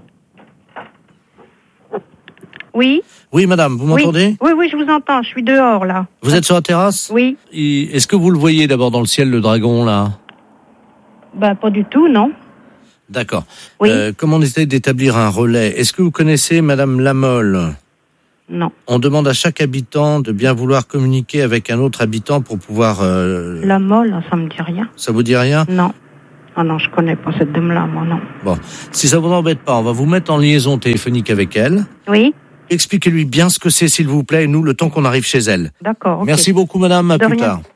Oui. Oui, madame, vous m'entendez? Oui, oui, oui, je vous entends. Je suis dehors, là. Vous êtes sur la terrasse? Oui. Et est-ce que vous le voyez d'abord dans le ciel, le dragon, là? Bah, pas du tout, non. D'accord. Oui. Euh, comme on essaie d'établir un relais, est-ce que vous connaissez Madame Lamolle ? Non. On demande à chaque habitant de bien vouloir communiquer avec un autre habitant pour pouvoir... Euh... La Molle, ça me dit rien. Ça vous dit rien ? Non. Ah non, je connais pas cette dame-là, moi, non. Bon, si ça vous embête pas, on va vous mettre en liaison téléphonique avec elle. Oui. Expliquez-lui bien ce que c'est, s'il vous plaît, et nous, le temps qu'on arrive chez elle. D'accord, ok. Merci beaucoup, madame, à De plus rien. tard.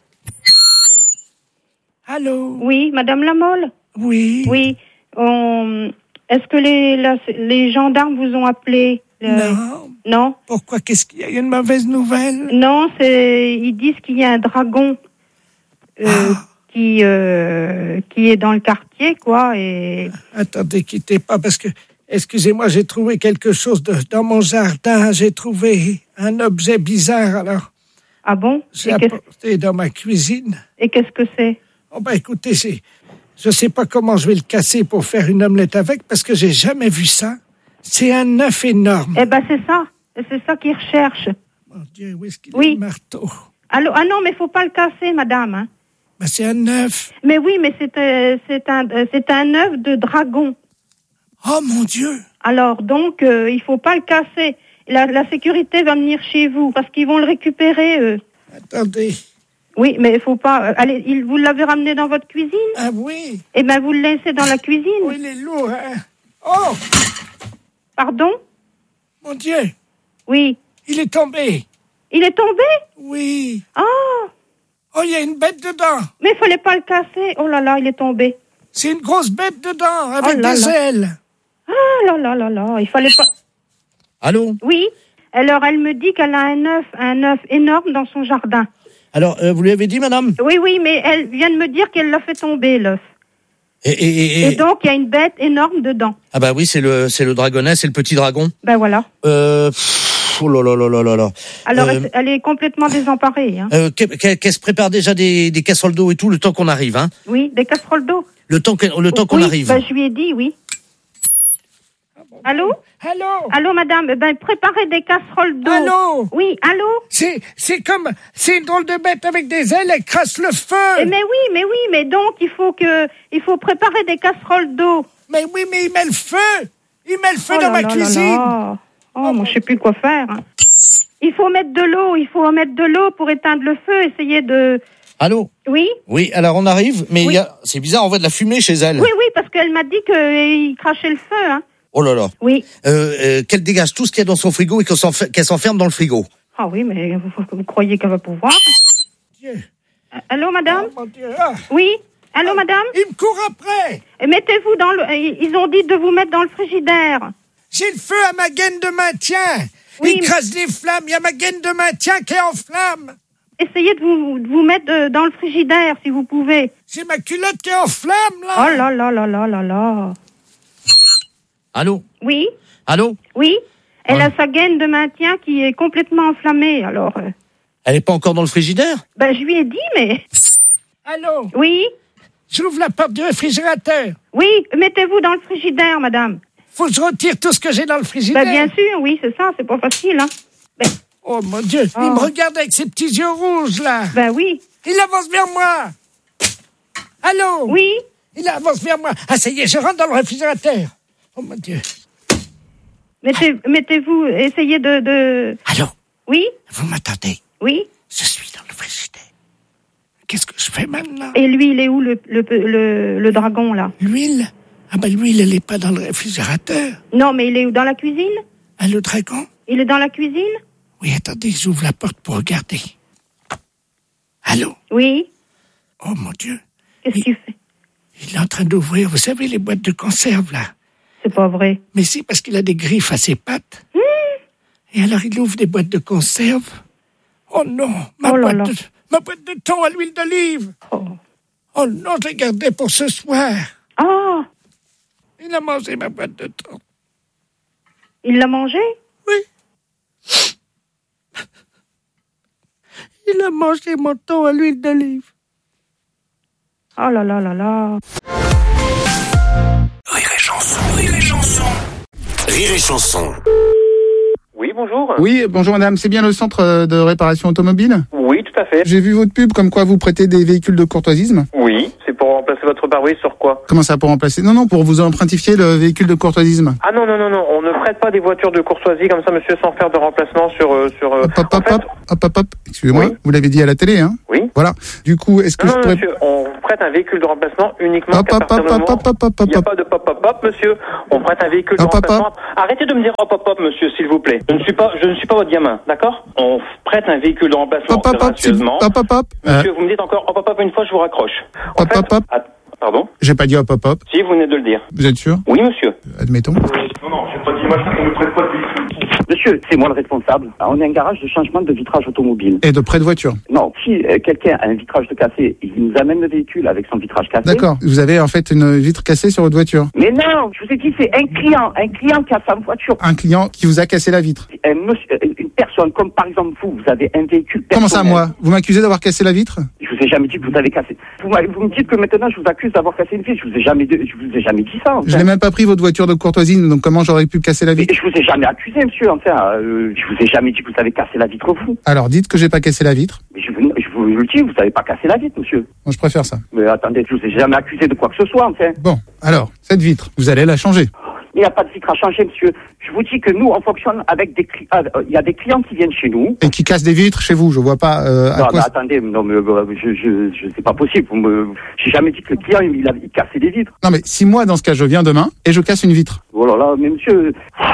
Allô? Oui, Madame Lamolle? Oui. Oui. On... Est-ce que les, la- les gendarmes vous ont appelé? euh, Non. Non? Pourquoi? Qu'est-ce qu'il y a? Il y a une mauvaise nouvelle? Non, c'est ils disent qu'il y a un dragon euh, Ah. qui euh, qui est dans le quartier, quoi. Et Attendez, quittez pas, parce que, excusez-moi, j'ai trouvé quelque chose de, dans mon jardin. J'ai trouvé un objet bizarre, alors. Ah bon? J'ai Et qu'est-ce- apporté dans ma cuisine. Et qu'est-ce que c'est? Oh ben écoutez, c'est, je sais pas comment je vais le casser pour faire une omelette avec, parce que j'ai jamais vu ça. C'est un œuf énorme. Eh ben c'est ça, c'est ça qu'ils recherchent. Mon Dieu, où est-ce qu'il Oui. est le marteau? Allô? Ah non, mais faut pas le casser, madame. Hein. Ben c'est un œuf. Mais oui, mais c'est euh, c'est un euh, c'est un œuf de dragon. Oh mon Dieu! Alors donc euh, il faut pas le casser. La, la sécurité va venir chez vous parce qu'ils vont le récupérer. Eux. Attendez. Oui, mais il faut pas. euh, allez, il, vous l'avez ramené dans votre cuisine? Ah oui. Eh ben vous le laissez dans la cuisine. Oh, il est lourd, hein? Oh! Pardon? Mon Dieu! Oui. Il est tombé. Il est tombé? Oui. Ah! Oh, il y a une bête dedans. Mais il fallait pas le casser. Oh là là, il est tombé. C'est une grosse bête dedans, avec Oh là des là. ailes. Ah là là là là, il fallait pas. Allô? Oui. Alors elle me dit qu'elle a un œuf, un œuf énorme dans son jardin. Alors, euh, vous lui avez dit, madame? Oui, oui, mais elle vient de me dire qu'elle l'a fait tomber, l'œuf. Et, et, et, Et et- donc, il y a une bête énorme dedans. Ah bah oui, c'est le, c'est le dragonnet, c'est le petit dragon. Ben voilà. Euh, pff, oh là là là là là là. Alors, Euh, elle, elle est complètement désemparée. Hein. euh, qu'elle qu'elle- qu'elle se prépare déjà des, des casseroles d'eau et tout, le temps qu'on arrive, hein. Oui, des casseroles d'eau. Le temps que- le temps qu'on oui, arrive. Ben, je lui ai dit, oui. Allô? Allô? Allô, madame? Eh Ben, préparez des casseroles d'eau. Allô? Oui, allô? C'est, c'est comme, c'est une drôle de bête avec des ailes, elle crasse le feu. Eh, mais oui, mais oui, mais donc, il faut que, il faut préparer des casseroles d'eau. Mais oui, mais il met le feu. Il met le feu Oh dans là ma là là cuisine. là. Oh, moi, je sais plus quoi faire. hein. Il faut mettre de l'eau, il faut mettre de l'eau pour éteindre le feu, essayer de... Allô? Oui? Oui, alors on arrive, mais il Oui. y a, c'est bizarre, on voit de la fumée chez elle. Oui, oui, parce qu'elle m'a dit qu'il crachait le feu, hein. Oh là là. Oui. Euh, euh, qu'elle dégage tout ce qu'il y a dans son frigo et qu'elle s'enfer- qu'elle s'enferme dans le frigo. Ah oui, mais vous, vous croyez qu'elle va pouvoir? Dieu. Euh, Allô, madame? Oh mon Dieu. Ah, Oui? Allô, madame? il me court après. Et mettez-vous dans le... euh, Ils ont dit de vous mettre dans le frigidaire. J'ai le feu à ma gaine de maintien. Oui, il mais- crasse les flammes. Il y a ma gaine de maintien qui est en flamme. Essayez de vous, de vous mettre euh, dans le frigidaire, si vous pouvez. J'ai ma culotte qui est en flamme, là. Oh là là là là là là. Allô? Oui? Allô? Oui? Elle Ouais. a sa gaine de maintien qui est complètement enflammée, alors... euh, Elle est pas encore dans le frigidaire? ben, je lui ai dit, mais... Allô? Oui? J'ouvre la porte du réfrigérateur. Oui, mettez-vous dans le frigidaire, madame. Faut que je retire tout ce que j'ai dans le frigidaire. Ben, bien sûr, oui, c'est ça, c'est pas facile, hein. Ben, Oh mon Dieu, il Oh. me regarde avec ses petits yeux rouges, là. ben oui. Il avance vers moi. Allô? Oui? Il avance vers moi. Ah, ça y est, je rentre dans le réfrigérateur. Oh mon Dieu. Mettez, mettez-vous, essayez de, de... Allô? Oui? Vous m'attendez? Oui? Je suis dans le frigidaire. Qu'est-ce que je fais maintenant? Et lui, il est où, le, le, le, le dragon, là? L'huile? Ah ben l'huile, elle n'est pas dans le réfrigérateur. Non, mais il est où, dans la cuisine? Ah, le dragon? Il est dans la cuisine? Oui, attendez, j'ouvre la porte pour regarder. Allô? Oui? Oh mon Dieu. Qu'est-ce qu'il fait? Il est en train d'ouvrir, vous savez, les boîtes de conserve, là. C'est pas vrai. Mais si, parce qu'il a des griffes à ses pattes. Mmh. Et alors, il ouvre des boîtes de conserve. Oh non, ma, Oh là boîte, là. De, ma boîte de thon à l'huile d'olive. Oh. Oh non, je l'ai gardée pour ce soir. Ah! Il a mangé ma boîte de thon. Il l'a mangé? Oui. Il a mangé mon thon à l'huile d'olive. Oh là là là là. Rire et chanson, rire et chanson. Rire et chanson. Oui, bonjour. Oui, bonjour madame, c'est bien le centre euh, de réparation automobile? Oui, tout à fait. J'ai vu votre pub comme quoi vous prêtez des véhicules de courtoisisme. Oui, c'est pour remplacer votre Bah oui, sur quoi? Comment ça, pour remplacer? Non, non, pour vous empruntifier le véhicule de courtoisisme. Ah non, non, non, non, on ne prête pas des voitures de courtoisie comme ça, monsieur, sans faire de remplacement sur... Euh, sur euh, hop, hop, hop, fait... hop, hop, hop, hop, excusez-moi, oui. Vous l'avez dit à la télé, hein? Oui. Voilà. Du coup, est-ce que non, je non, pourrais... monsieur, on prête un véhicule de remplacement uniquement hop, qu'à hop, partir hop, du moment... hop, hop, hop, hop, Il n'y a pas de pop, pop, pop, monsieur. On prête un véhicule hop, de remplacement. Hop, hop. Arrêtez de me dire hop, hop, hop, monsieur, s'il vous plaît. Je ne suis pas, je ne suis pas votre gamin, d'accord? On prête un véhicule de remplacement hop, hop, gracieusement. Hop, hop, hop. Monsieur, euh... vous me dites encore hop, hop, hop, une fois, je vous raccroche. En hop, fait, hop, hop. att- Pardon? J'ai pas dit hop, hop, hop. Si, vous venez de le dire. Vous êtes sûr? Oui, monsieur. Admettons. Non, non, j'ai pas dit, moi, on ne prête pas de véhicule. Monsieur, c'est moi le responsable. On est un garage de changement de vitrage automobile. Et de prêt de voiture? Non, si euh, quelqu'un a un vitrage de cassé, il nous amène le véhicule avec son vitrage cassé. D'accord. Vous avez en fait une vitre cassée sur votre voiture? Mais non, je vous ai dit, c'est un client, un client qui a sa voiture. Un client qui vous a cassé la vitre? Un monsieur, une personne, comme par exemple vous, vous avez un véhicule personnel. Comment ça, moi? Vous m'accusez d'avoir cassé la vitre? Je vous ai jamais dit que vous avez cassé. Vous, vous me dites que maintenant je vous accuse d'avoir cassé une vitre. Je vous ai jamais, je vous ai jamais dit ça. Enfin. Je n'ai même pas pris votre voiture de courtoisie, donc comment j'aurais pu casser la vitre? Mais je vous ai jamais accusé, monsieur. Enfin, euh, je vous ai jamais dit que vous avez cassé la vitre, vous. Alors dites que j'ai pas cassé la vitre. Mais je vous, je vous le dis, vous n'avez pas cassé la vitre, monsieur. Moi, je préfère ça. Mais attendez, je vous ai jamais accusé de quoi que ce soit, enfin. Bon, alors, cette vitre, vous allez la changer. Il n'y a pas de vitre à changer, monsieur. Je vous dis que nous, on fonctionne avec des clients. Euh, il y a des clients qui viennent chez nous. Et qui cassent des vitres chez vous, je vois pas. Euh, à non, quoi mais attendez, non, mais euh, je, je, je, c'est pas possible. Vous me, j'ai jamais dit que le client il, il a il cassait des vitres. Non, mais si moi, dans ce cas, je viens demain et je casse une vitre. Oh là là, mais monsieur.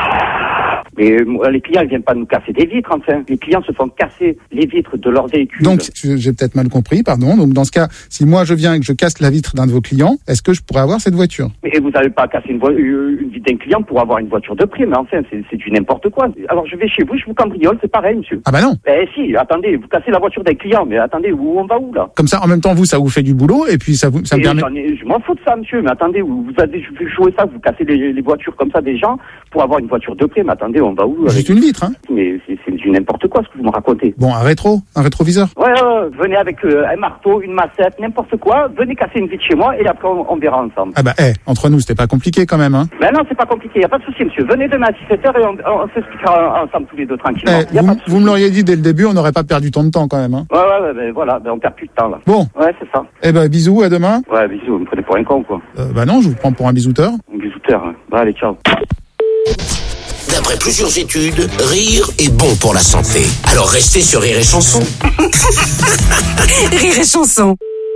Mais euh, les clients, ils viennent pas nous casser des vitres, enfin. Les clients se font casser les vitres de leurs véhicules. Donc, j'ai peut-être mal compris, pardon. Donc, dans ce cas, si moi je viens et que je casse la vitre d'un de vos clients, est-ce que je pourrais avoir cette voiture? Mais vous n'avez pas cassé une, vo- une vitre d'un client pour avoir une voiture de prix, mais enfin, c'est, c'est du n'importe quoi. Alors, je vais chez vous, je vous cambriole, c'est pareil, monsieur. Ah bah non. Eh si, attendez, vous cassez la voiture d'un client, mais attendez, où on va où, là? Comme ça, en même temps, vous, ça vous fait du boulot, et puis ça, vous, ça me Et permet... j'en ai- je m'en fous de ça, monsieur, mais attendez, vous, vous avez joué ça, vous cassez les, les voitures comme ça des gens pour avoir une voiture de prix, mais attendez, on va où? Juste une vitre, hein. Mais c'est, c'est du n'importe quoi, ce que vous me racontez. Bon, un rétro, un rétroviseur. Ouais, ouais, venez avec euh, un marteau, une massette, n'importe quoi, venez casser une vitre chez moi, et après, on, on verra ensemble. Ah bah, eh, entre nous, c'était pas compliqué quand même, hein. Ben non, c'est pas compliqué, y a pas de souci, monsieur. Venez demain à dix-sept heures et on, on, on s'expliquera ensemble tous les deux tranquillement. Eh, Y a vous, pas de souci. vous me l'auriez dit dès le début, on n'aurait pas perdu tant de temps quand même, hein. Ouais, ouais, ouais, ben voilà, ben on perd plus de temps, là. Bon. Ouais, c'est ça. Eh ben, bisous, à demain. Ouais, bisous, vous me prenez pour un con, quoi. Euh, bah non, je vous prends pour un bisouteur. Un bisouteur, hein. Bah, allez, ciao. D'après plusieurs études, rire est bon pour la santé. Alors restez sur Rire et Chanson. Rire et Chanson.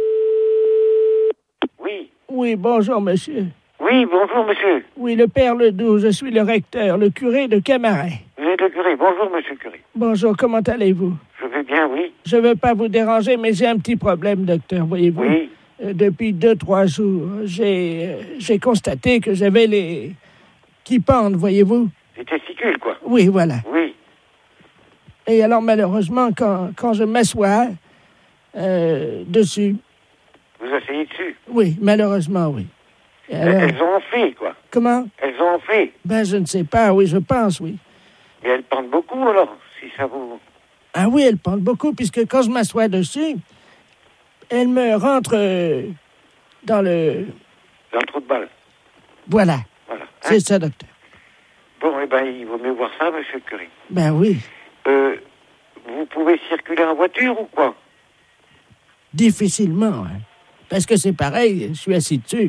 Oui. Oui, bonjour, monsieur. Oui, bonjour, monsieur. Oui, le père Ledoux, je suis le recteur, le curé de Camaret. Vous êtes le curé. Bonjour, monsieur le curé. Bonjour, comment allez-vous? Je vais bien, oui. Je veux pas vous déranger, mais j'ai un petit problème, docteur, voyez-vous. Oui. Euh, depuis deux, trois jours, j'ai, euh, j'ai constaté que j'avais les... qui pendent, voyez-vous. Les testicules, quoi. Oui, voilà. Oui. Et alors, malheureusement, quand, quand je m'assois euh, dessus... Vous asseyez dessus. Oui, malheureusement, oui. Et alors- Elles ont enflé, quoi. Comment? Elles ont enflé. Ben, je ne sais pas, oui, je pense, oui. Mais elles pendent beaucoup, alors, si ça vous... Ah oui, elles pendent beaucoup, puisque quand je m'assois dessus, elles me rentrent euh, dans le... Dans le trou de balle. Voilà, Voilà. c'est ça, docteur. Bon, eh ben, il vaut mieux voir ça, monsieur le curé. Ben oui, Euh, vous pouvez circuler en voiture ou quoi? difficilement, hein. Parce que c'est pareil, je suis assis dessus.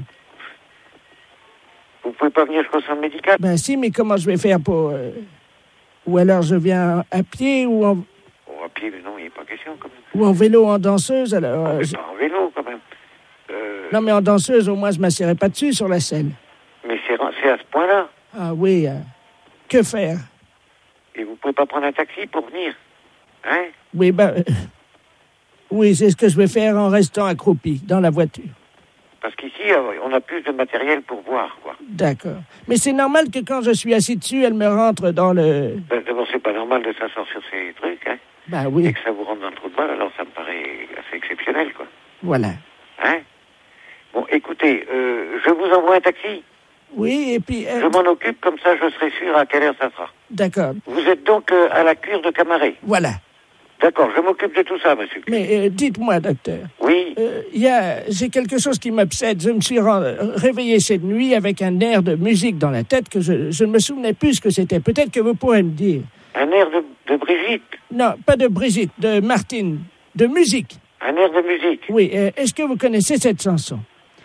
Vous pouvez pas venir jusqu'au centre médical? Ben si, mais comment je vais faire pour... euh, Ou alors je viens à pied ou en, Oh, à pied, mais non, il n'y a pas question, quand même. ou en vélo, en danseuse, alors... euh, Mais je- pas en vélo, quand même. Euh, Non, mais en danseuse, au moins, je ne m'assierai pas dessus sur la scène. mais c'est c'est à ce point-là. Ah oui, euh, que faire? Et vous pouvez pas prendre un taxi pour venir? Hein? Oui, ben... euh, Oui, c'est ce que je vais faire en restant accroupi dans la voiture. Parce qu'ici, euh, on a plus de matériel pour voir, quoi. D'accord. Mais c'est normal que quand je suis assis dessus, elle me rentre dans le... Ben, d'abord, c'est pas normal de s'asseoir sur ces trucs, hein. Ben oui, Et que ça vous rentre dans le trou de balle, alors ça me paraît assez exceptionnel, quoi. voilà. Hein? Bon, écoutez, euh, je vous envoie un taxi. Oui, et puis... euh, Je m'en occupe, comme ça je serai sûr à quelle heure ça sera. D'accord, Vous êtes donc euh, à la cure de Camaret. voilà. D'accord, je m'occupe de tout ça, monsieur. Mais euh, dites-moi, docteur, Oui, euh, y a... j'ai quelque chose qui m'obsède. Je me suis ren- réveillé cette nuit avec un air de musique dans la tête que je, je ne me souvenais plus ce que c'était. Peut-être que vous pourrez me dire. un air de, de Brigitte. Non, pas de Brigitte, de Martine, de musique. Un air de musique. Oui, euh, est-ce que vous connaissez cette chanson?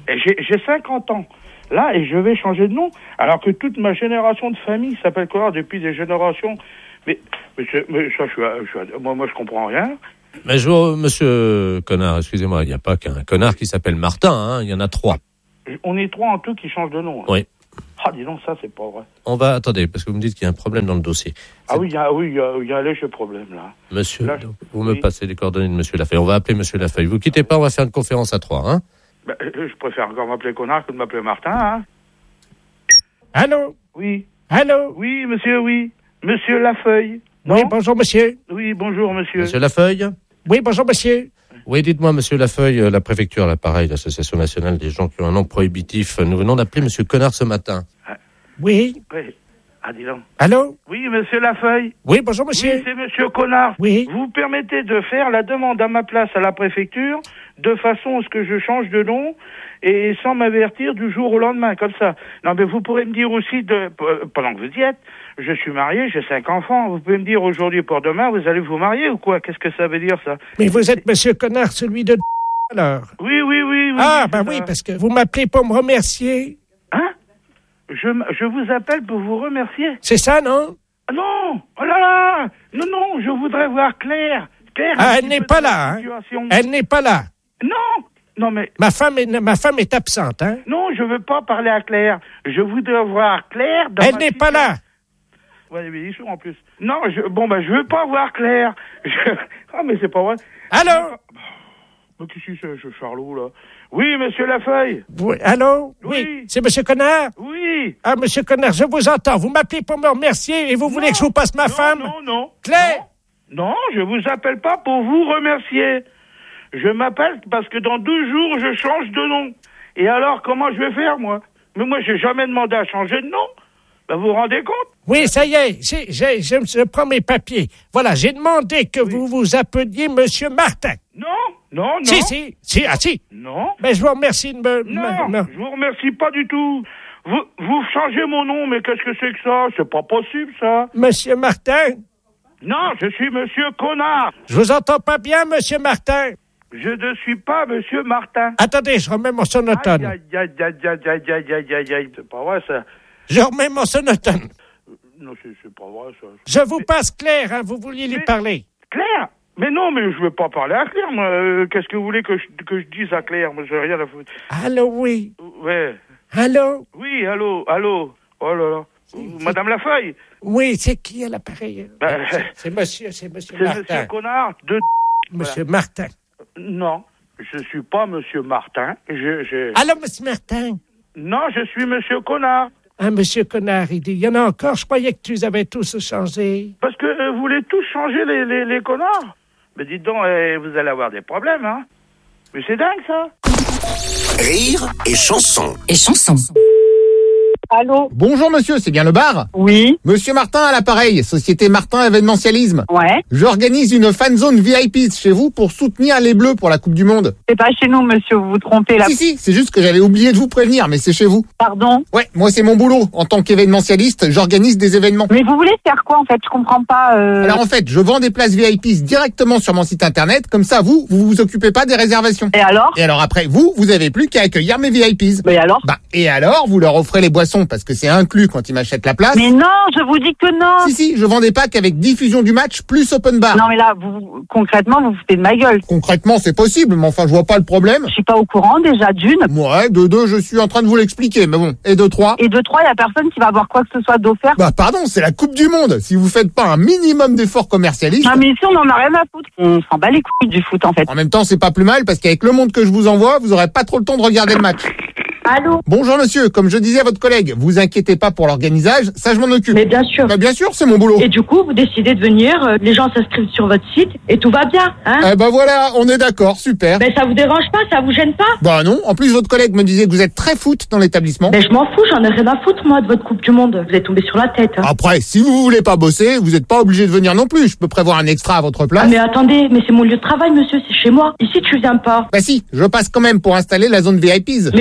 Et j'ai, j'ai cinquante ans. Là, et je vais changer de nom, alors que toute ma génération de famille s'appelle Connard depuis des générations. Mais, mais, mais ça, je suis, je suis, moi, moi, je comprends rien. Mais je vois, monsieur Connard, excusez-moi, il n'y a pas qu'un connard qui s'appelle Martin, hein, il y en a trois. On est trois en tout qui changent de nom. Hein. Oui. Ah, dis donc, ça, c'est pas vrai. On va, attendez, parce que vous me dites qu'il y a un problème dans le dossier. Ah oui, il y a, oui, il y a, il y a un léger problème, là. Monsieur, là, je... vous me oui. passez les coordonnées de monsieur Lafeuille. On va appeler monsieur Lafeuille. Vous quittez pas, on va faire une conférence à trois, hein. Ben, je préfère encore m'appeler Connard que de m'appeler Martin, hein. Allô? Oui. Allô? Oui, monsieur, oui. Monsieur Lafeuille. Non? Oui, bonjour, monsieur. Oui, bonjour, monsieur. Monsieur Lafeuille? Oui, bonjour, monsieur. Oui, dites-moi, monsieur Lafeuille, la préfecture, là, pareil, l'association nationale des gens qui ont un nom prohibitif. Nous venons d'appeler monsieur Connard ce matin. Ah. Oui. Oui. Ah, dis donc. Allô? Oui, monsieur Lafeuille. Oui, bonjour, monsieur. Oui, c'est monsieur Connard. Oui. Vous permettez de faire la demande à ma place à la préfecture de façon à ce que je change de nom et sans m'avertir du jour au lendemain, comme ça. Non, mais vous pourrez me dire aussi, de, pendant que vous y êtes, je suis marié, j'ai cinq enfants. Vous pouvez me dire aujourd'hui pour demain, vous allez vous marier ou quoi? Qu'est-ce que ça veut dire, ça? Mais vous êtes monsieur Connard, celui de alors. Oui, oui, oui. oui ah, oui, ben oui, parce que vous m'appelez pour me remercier. Hein? Je, je vous appelle pour vous remercier. C'est ça, non? Ah non! Oh là là! Non, non, je voudrais voir Claire. Claire ah, elle n'est pas là, hein? Elle n'est pas là. Non! Non, mais... Ma femme est, ma femme est absente, hein? Non, je veux pas parler à Claire. Je voudrais voir Claire dans Elle ma n'est situation. pas là. Ouais, mais ils sont en plus. Non, je, bon, ben, je veux pas voir Claire. Je... Ah, mais c'est pas vrai. Allô? Mais qu'est-ce que c'est, ce Charlot, là? Oui, monsieur Lafeuille. Oui, allô? Oui. oui. C'est monsieur Connard? Oui. Ah, monsieur Connard, je vous entends. Vous m'appelez pour me remercier et vous non. voulez que je vous passe ma non, femme? Non, non, Claire? Non. non, je vous appelle pas pour vous remercier. Je m'appelle parce que dans douze jours, je change de nom. Et alors, comment je vais faire, moi? Mais moi, j'ai jamais demandé à changer de nom. Ben, vous vous rendez compte? Oui, ça y est, j'ai, j'ai, je, je prends mes papiers. Voilà, j'ai demandé que oui. vous vous appeliez monsieur Martin. Non, non, non. Si, si, si, ah si. Non. Mais je vous remercie de me... Non, me, me... je vous remercie pas du tout. Vous, vous changez mon nom, mais qu'est-ce que c'est que ça? C'est pas possible, ça. Monsieur Martin? Non, je suis monsieur Connard. Je vous entends pas bien, monsieur Martin. Je ne suis pas monsieur Martin. Attendez, je remets mon sonotone. Aïe, aïe, aïe, aïe, aïe, aïe, aïe, aïe, aïe, aïe, c'est pas vrai, ça. Je remets mon sonotone. Non, c'est, c'est pas vrai, ça. Je vous mais... passe Claire, hein, vous vouliez lui mais... parler. Claire? Mais non, mais je veux pas parler à Claire, moi. Euh, qu'est-ce que vous voulez que je, que je dise à Claire? Moi, j'ai rien à foutre. Allô, oui. Ouais. Allô? Oui, allô, allô. Oh là là. C'est... Madame Lafeuille? Oui, c'est qui à l'appareil? Ben, c'est, c'est monsieur, c'est monsieur c'est Martin. C'est monsieur Connard de... Monsieur voilà. Martin. Non, je suis pas monsieur Martin. Je, je... Allô, monsieur Martin? Non, je suis monsieur Connard. Ah, monsieur Connard, il dit, il y en a encore, je croyais que tu les avais tous changés. Parce que euh, vous voulez tous changer les, les, les connards? Mais dites donc, euh, vous allez avoir des problèmes, hein? Mais c'est dingue, ça. Rire et chanson. Et chanson. Allô? Bonjour monsieur, c'est bien le bar? Oui. Monsieur Martin à l'appareil, Société Martin Événementialisme. Ouais. J'organise une fan zone V I P chez vous pour soutenir les Bleus pour la Coupe du Monde. C'est pas chez nous monsieur, vous vous trompez là. Si si, c'est juste que j'avais oublié de vous prévenir, mais c'est chez vous. Pardon? Ouais, moi c'est mon boulot. En tant qu'événementialiste, j'organise des événements. Mais vous voulez faire quoi en fait? Je comprends pas. Euh... Alors en fait, je vends des places V I P directement sur mon site internet, comme ça vous, vous vous occupez pas des réservations. Et alors? Et alors après, vous, vous avez plus qu'à accueillir mes V I Ps. Mais alors? Bah, et alors, vous leur offrez les boissons parce que c'est inclus quand ils m'achètent la place. Mais non, je vous dis que non. Si, si, je vends des packs avec diffusion du match plus open bar. Non, mais là, vous, concrètement, vous vous foutez de ma gueule. Concrètement, c'est possible, mais enfin, je vois pas le problème. Je suis pas au courant, déjà, d'une. Ouais, de deux, je suis en train de vous l'expliquer, mais bon. Et de trois? Et de trois, il y a personne qui va avoir quoi que ce soit d'offert. Bah, pardon, c'est la Coupe du Monde. Si vous faites pas un minimum d'efforts commercialistes. Non, mais ici, on en a rien à foutre. On s'en bat les couilles du foot, en fait. En même temps, c'est pas plus mal, parce qu'avec le monde que je vous envoie, vous aurez pas trop le temps de regarder le match. Allô? Bonjour monsieur, comme je disais à votre collègue, vous inquiétez pas pour l'organisage, ça je m'en occupe. Mais bien sûr. Bah bien sûr, c'est mon boulot. Et du coup, vous décidez de venir, euh, les gens s'inscrivent sur votre site et tout va bien, hein? Eh bah voilà, on est d'accord, super. Ben ça vous dérange pas, ça vous gêne pas? Bah non, en plus votre collègue me disait que vous êtes très foot dans l'établissement. Ben je m'en fous, j'en ai rien à foutre moi de votre Coupe du Monde, vous êtes tombé sur la tête. Hein. Après, si vous voulez pas bosser, vous êtes pas obligé de venir non plus, je peux prévoir un extra à votre place. Ah mais attendez, mais c'est mon lieu de travail monsieur, c'est chez moi. Ici tu viens pas. Bah si, je passe quand même pour installer la zone V I Ps. Mais j'en ai rien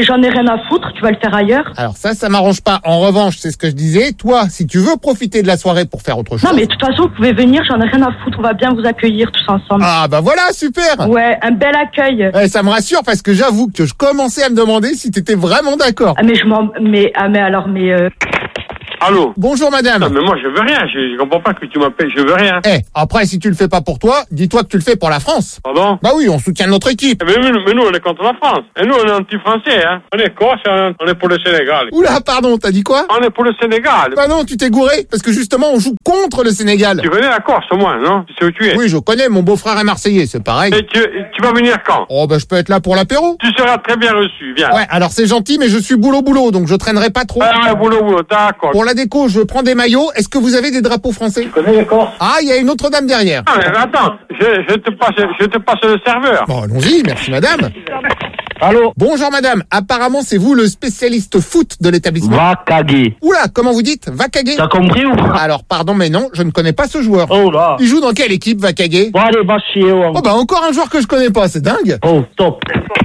à foutre, tu vas le faire ailleurs. Alors ça, ça m'arrange pas. En revanche, c'est ce que je disais. Toi, si tu veux profiter de la soirée pour faire autre chose. Non, mais de toute façon, vous pouvez venir, j'en ai rien à foutre, on va bien vous accueillir tous ensemble. Ah bah voilà, super. Ouais, un bel accueil. Ouais, ça me rassure parce que j'avoue que je commençais à me demander si t'étais vraiment d'accord. Ah mais je m'en... Mais, ah mais alors, mais... Euh... Allô? Bonjour madame. Non, mais moi je veux rien, je, je comprends pas que tu m'appelles, je veux rien. Eh, après si tu le fais pas pour toi, dis-toi que tu le fais pour la France. Pardon? Bah oui, on soutient notre équipe. Mais, mais, mais nous on est contre la France. Et nous on est anti-français, hein. On est corse, on est pour le Sénégal. Oula, pardon, t'as dit quoi? On est pour le Sénégal. Bah non, tu t'es gouré, parce que justement on joue contre le Sénégal. Tu connais la Corse au moins, non? Tu sais où tu es? Oui, je connais, mon beau-frère est marseillais, c'est pareil. Et tu, tu vas venir quand? Oh bah je peux être là pour l'apéro. Tu seras très bien reçu, viens. Ouais, alors c'est gentil, mais je suis boulot boulot, donc je traînerai pas trop. Ah ouais, boulot boulot, d'accord. Pour la déco, je prends des maillots. Est-ce que vous avez des drapeaux français? Tu connais les Corses? Ah, il y a une autre dame derrière. Ah, mais attends, je, je te passe, je te passe le serveur. Bon, allons-y, merci madame. Allô? Bonjour madame, apparemment c'est vous le spécialiste foot de l'établissement. Vakage. Oula, comment vous dites? Vakage? T'as compris ou pas? Alors pardon mais non, je ne connais pas ce joueur. Oh là. Il joue dans quelle équipe, Vakage? Bon allez, va chier. Oh, oh bah encore un joueur que je connais pas, c'est dingue. Oh, top.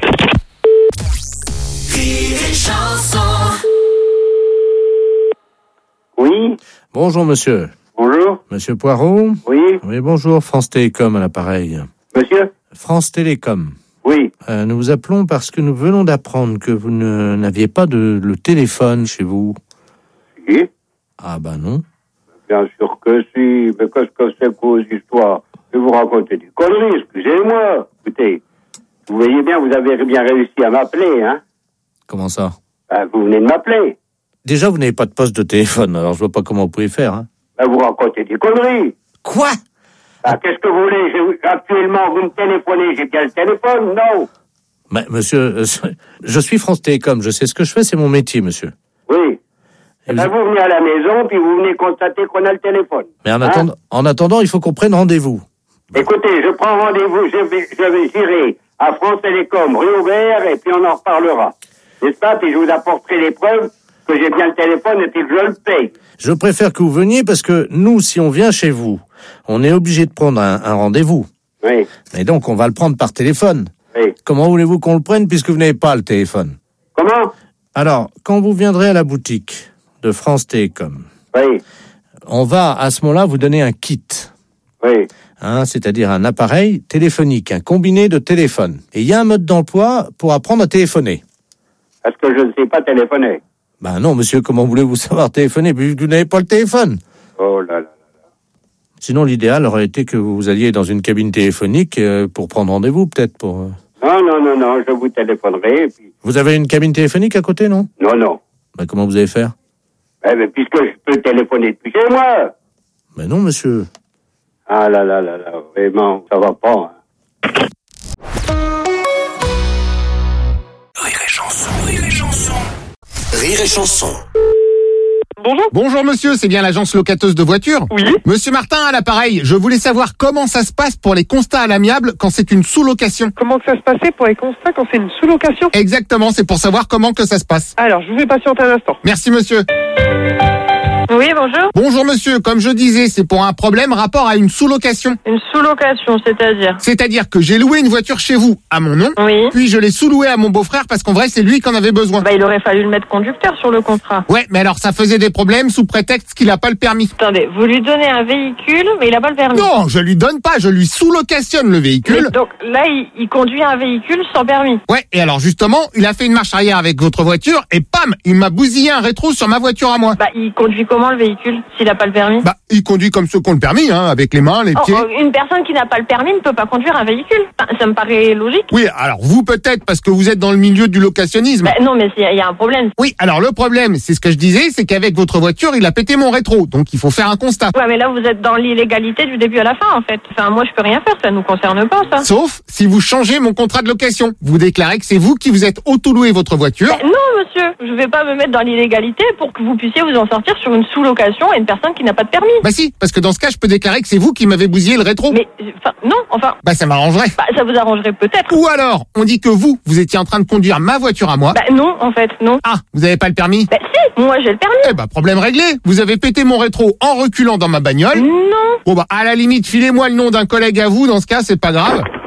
Oui. Bonjour monsieur. Bonjour. Monsieur Poirot? Oui. Oui, bonjour, France Télécom à l'appareil. Monsieur? France Télécom. Oui. Euh, nous vous appelons parce que nous venons d'apprendre que vous ne, n'aviez pas de le téléphone chez vous. Si. Ah bah non. Bien sûr que si, mais qu'est-ce que c'est que vos histoires? Je vais vous raconter des conneries, excusez-moi. Écoutez, vous voyez bien, vous avez bien réussi à m'appeler, hein? Comment ça? Ben, vous venez de m'appeler. Déjà, vous n'avez pas de poste de téléphone, alors je vois pas comment vous pouvez faire. Hein. Ben, vous racontez des conneries. Quoi? Ben, qu'est-ce que vous voulez? Je, actuellement, vous me téléphonez, j'ai bien le téléphone, non? Mais, monsieur, euh, je suis France Télécom, je sais ce que je fais, c'est mon métier, monsieur. Oui. Et ben, vous... vous venez à la maison, puis vous venez constater qu'on a le téléphone. Mais en, hein? attend... en attendant, il faut qu'on prenne rendez-vous. Écoutez, je prends rendez-vous, je vais, je vais j'irai à France Télécom, rue Aubert, et puis on en reparlera. N'est-ce pas? Puis je vous apporterai les preuves que j'ai bien le téléphone et puis que je le paye. Je préfère que vous veniez parce que nous, si on vient chez vous, on est obligé de prendre un, un rendez-vous. Oui. Et donc, on va le prendre par téléphone. Oui. Comment voulez-vous qu'on le prenne puisque vous n'avez pas le téléphone? Comment? Alors, quand vous viendrez à la boutique de France Télécom, oui. on va à ce moment-là vous donner un kit. Oui. Hein, c'est-à-dire un appareil téléphonique, un combiné de téléphone. Et il y a un mode d'emploi pour apprendre à téléphoner. Est-ce que je ne sais pas téléphoner? Ben non, monsieur, comment voulez-vous savoir téléphoner puisque vous n'avez pas le téléphone? Oh là là. Sinon, l'idéal aurait été que vous alliez dans une cabine téléphonique euh, pour prendre rendez-vous, peut-être pour... Euh... Non, non, non, non, je vous téléphonerai. Et puis... Vous avez une cabine téléphonique à côté, non? Non, non. Ben comment vous allez faire? Eh ben, puisque je peux téléphoner depuis chez moi. Ben non, monsieur. Ah là là là là, vraiment, ça va pas. Hein. Rire et chanson, rire et chanson. Rire et chanson. Bonjour. Bonjour monsieur, c'est bien l'agence locateuse de voitures? Oui. Monsieur Martin à l'appareil, je voulais savoir comment ça se passe pour les constats à l'amiable quand c'est une sous-location. Comment que ça se passait pour les constats quand c'est une sous-location? Exactement, c'est pour savoir comment que ça se passe. Alors, je vous fais patienter un instant. Merci monsieur. Oui, bonjour. Bonjour monsieur, comme je disais, c'est pour un problème rapport à une sous-location. Une sous-location, c'est-à-dire? C'est-à-dire que j'ai loué une voiture chez vous, à mon nom, oui. Puis je l'ai sous-louée à mon beau-frère parce qu'en vrai c'est lui qui en avait besoin. Bah il aurait fallu le mettre conducteur sur le contrat. Ouais, mais alors ça faisait des problèmes sous prétexte qu'il a pas le permis. Attendez, vous lui donnez un véhicule, mais il a pas le permis. Non, je lui donne pas, je lui sous-locationne le véhicule. Mais donc là, il, il conduit un véhicule sans permis. Ouais, et alors justement, il a fait une marche arrière avec votre voiture et pam, il m'a bousillé un rétro sur ma voiture à moi. Bah il conduit comment le véhicule s'il a pas le permis? Bah il conduit comme ceux qui ont le permis, hein, avec les mains, les oh, pieds. Oh, une personne qui n'a pas le permis ne peut pas conduire un véhicule. Enfin, ça me paraît logique. Oui, alors vous peut-être parce que vous êtes dans le milieu du locationnisme. Bah, non, mais il y, y a un problème. Oui, alors le problème, c'est ce que je disais, c'est qu'avec votre voiture, il a pété mon rétro, donc il faut faire un constat. Ouais, mais là vous êtes dans l'illégalité du début à la fin en fait. Enfin, moi je peux rien faire, ça nous concerne pas ça. Sauf si vous changez mon contrat de location. Vous déclarez que c'est vous qui vous êtes auto-loué votre voiture. Bah, non monsieur, je vais pas me mettre dans l'illégalité pour que vous puissiez vous en sortir sur une sous-location à une personne qui n'a pas de permis. Bah si, parce que dans ce cas, je peux déclarer que c'est vous qui m'avez bousillé le rétro. Mais, enfin, non, enfin... Bah ça m'arrangerait. Bah ça vous arrangerait peut-être. Ou alors, on dit que vous, vous étiez en train de conduire ma voiture à moi. Bah non, en fait, non. Ah, vous avez pas le permis? Bah si, moi j'ai le permis. Eh bah problème réglé. Vous avez pété mon rétro en reculant dans ma bagnole. Non. Bon bah à la limite, filez-moi le nom d'un collègue à vous, dans ce cas, c'est pas grave.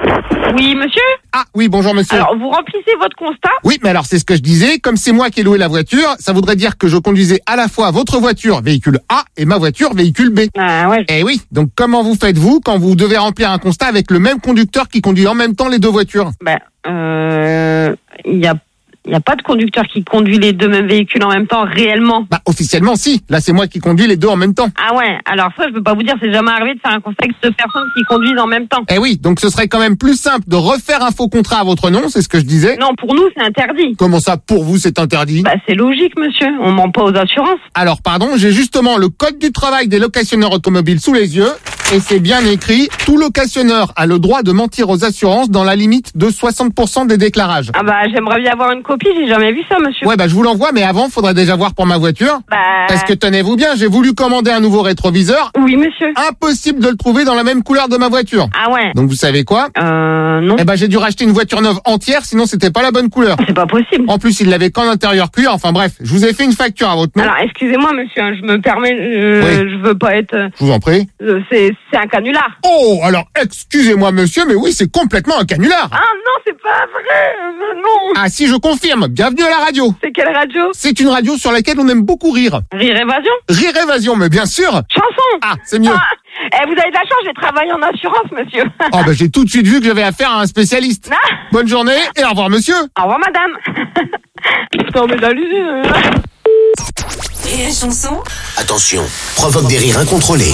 Oui, monsieur? Ah, oui, bonjour, monsieur. Alors, vous remplissez votre constat? Oui, mais alors, c'est ce que je disais. Comme c'est moi qui ai loué la voiture, ça voudrait dire que je conduisais à la fois votre voiture, véhicule A, et ma voiture, véhicule B. Ah, ouais. Eh oui. Donc, comment vous faites-vous quand vous devez remplir un constat avec le même conducteur qui conduit en même temps les deux voitures? Ben, euh, il y a Il n'y a pas de conducteur qui conduit les deux mêmes véhicules en même temps, réellement. Bah, officiellement, si. Là, c'est moi qui conduis les deux en même temps. Ah ouais, alors ça, je peux pas vous dire, c'est jamais arrivé de faire un constat avec deux personnes qui conduisent en même temps. Eh oui, donc ce serait quand même plus simple de refaire un faux contrat à votre nom, c'est ce que je disais. Non, pour nous, c'est interdit. Comment ça, pour vous, c'est interdit? Bah, c'est logique, monsieur. On ment pas aux assurances. Alors, pardon, j'ai justement le code du travail des locationneurs automobiles sous les yeux, et c'est bien écrit, tout locationneur a le droit de mentir aux assurances dans la limite de soixante pour cent des déclarages. Ah bah, j'aimerais bien avoir une copie, j'ai jamais vu ça, monsieur. Ouais, bah, je vous l'envoie, mais avant, faudrait déjà voir pour ma voiture. Bah... Parce que tenez-vous bien, j'ai voulu commander un nouveau rétroviseur. Oui, monsieur. Impossible de le trouver dans la même couleur de ma voiture. Ah ouais. Donc, vous savez quoi? Euh, non. Eh ben, j'ai dû racheter une voiture neuve entière, sinon c'était pas la bonne couleur. C'est pas possible. En plus, il l'avait qu'en intérieur cuir, enfin bref, je vous ai fait une facture à votre nom. Alors, excusez-moi, monsieur, hein, je me permets, euh, Oui. je veux pas être... euh, Je vous en prie. euh, c'est, c'est un canular. Oh, alors, excusez-moi, monsieur, mais oui, c'est complètement un canular. Ah non, c'est pas vrai, euh, non. Ah si, je confirme. Bienvenue à la radio. C'est quelle radio? C'est une radio sur laquelle on aime beaucoup rire. Rire Évasion? Rire Évasion, mais bien sûr. Chanson. Ah, c'est mieux. Ah, eh, vous avez de la chance, j'ai travaillé en assurance, monsieur. Oh, bah, j'ai tout de suite vu que j'avais affaire à un spécialiste. Ah. Bonne journée et au revoir, monsieur. Au revoir, madame. Putain, mais la l'usine. Rire et chanson. Attention, provoque des rires incontrôlés.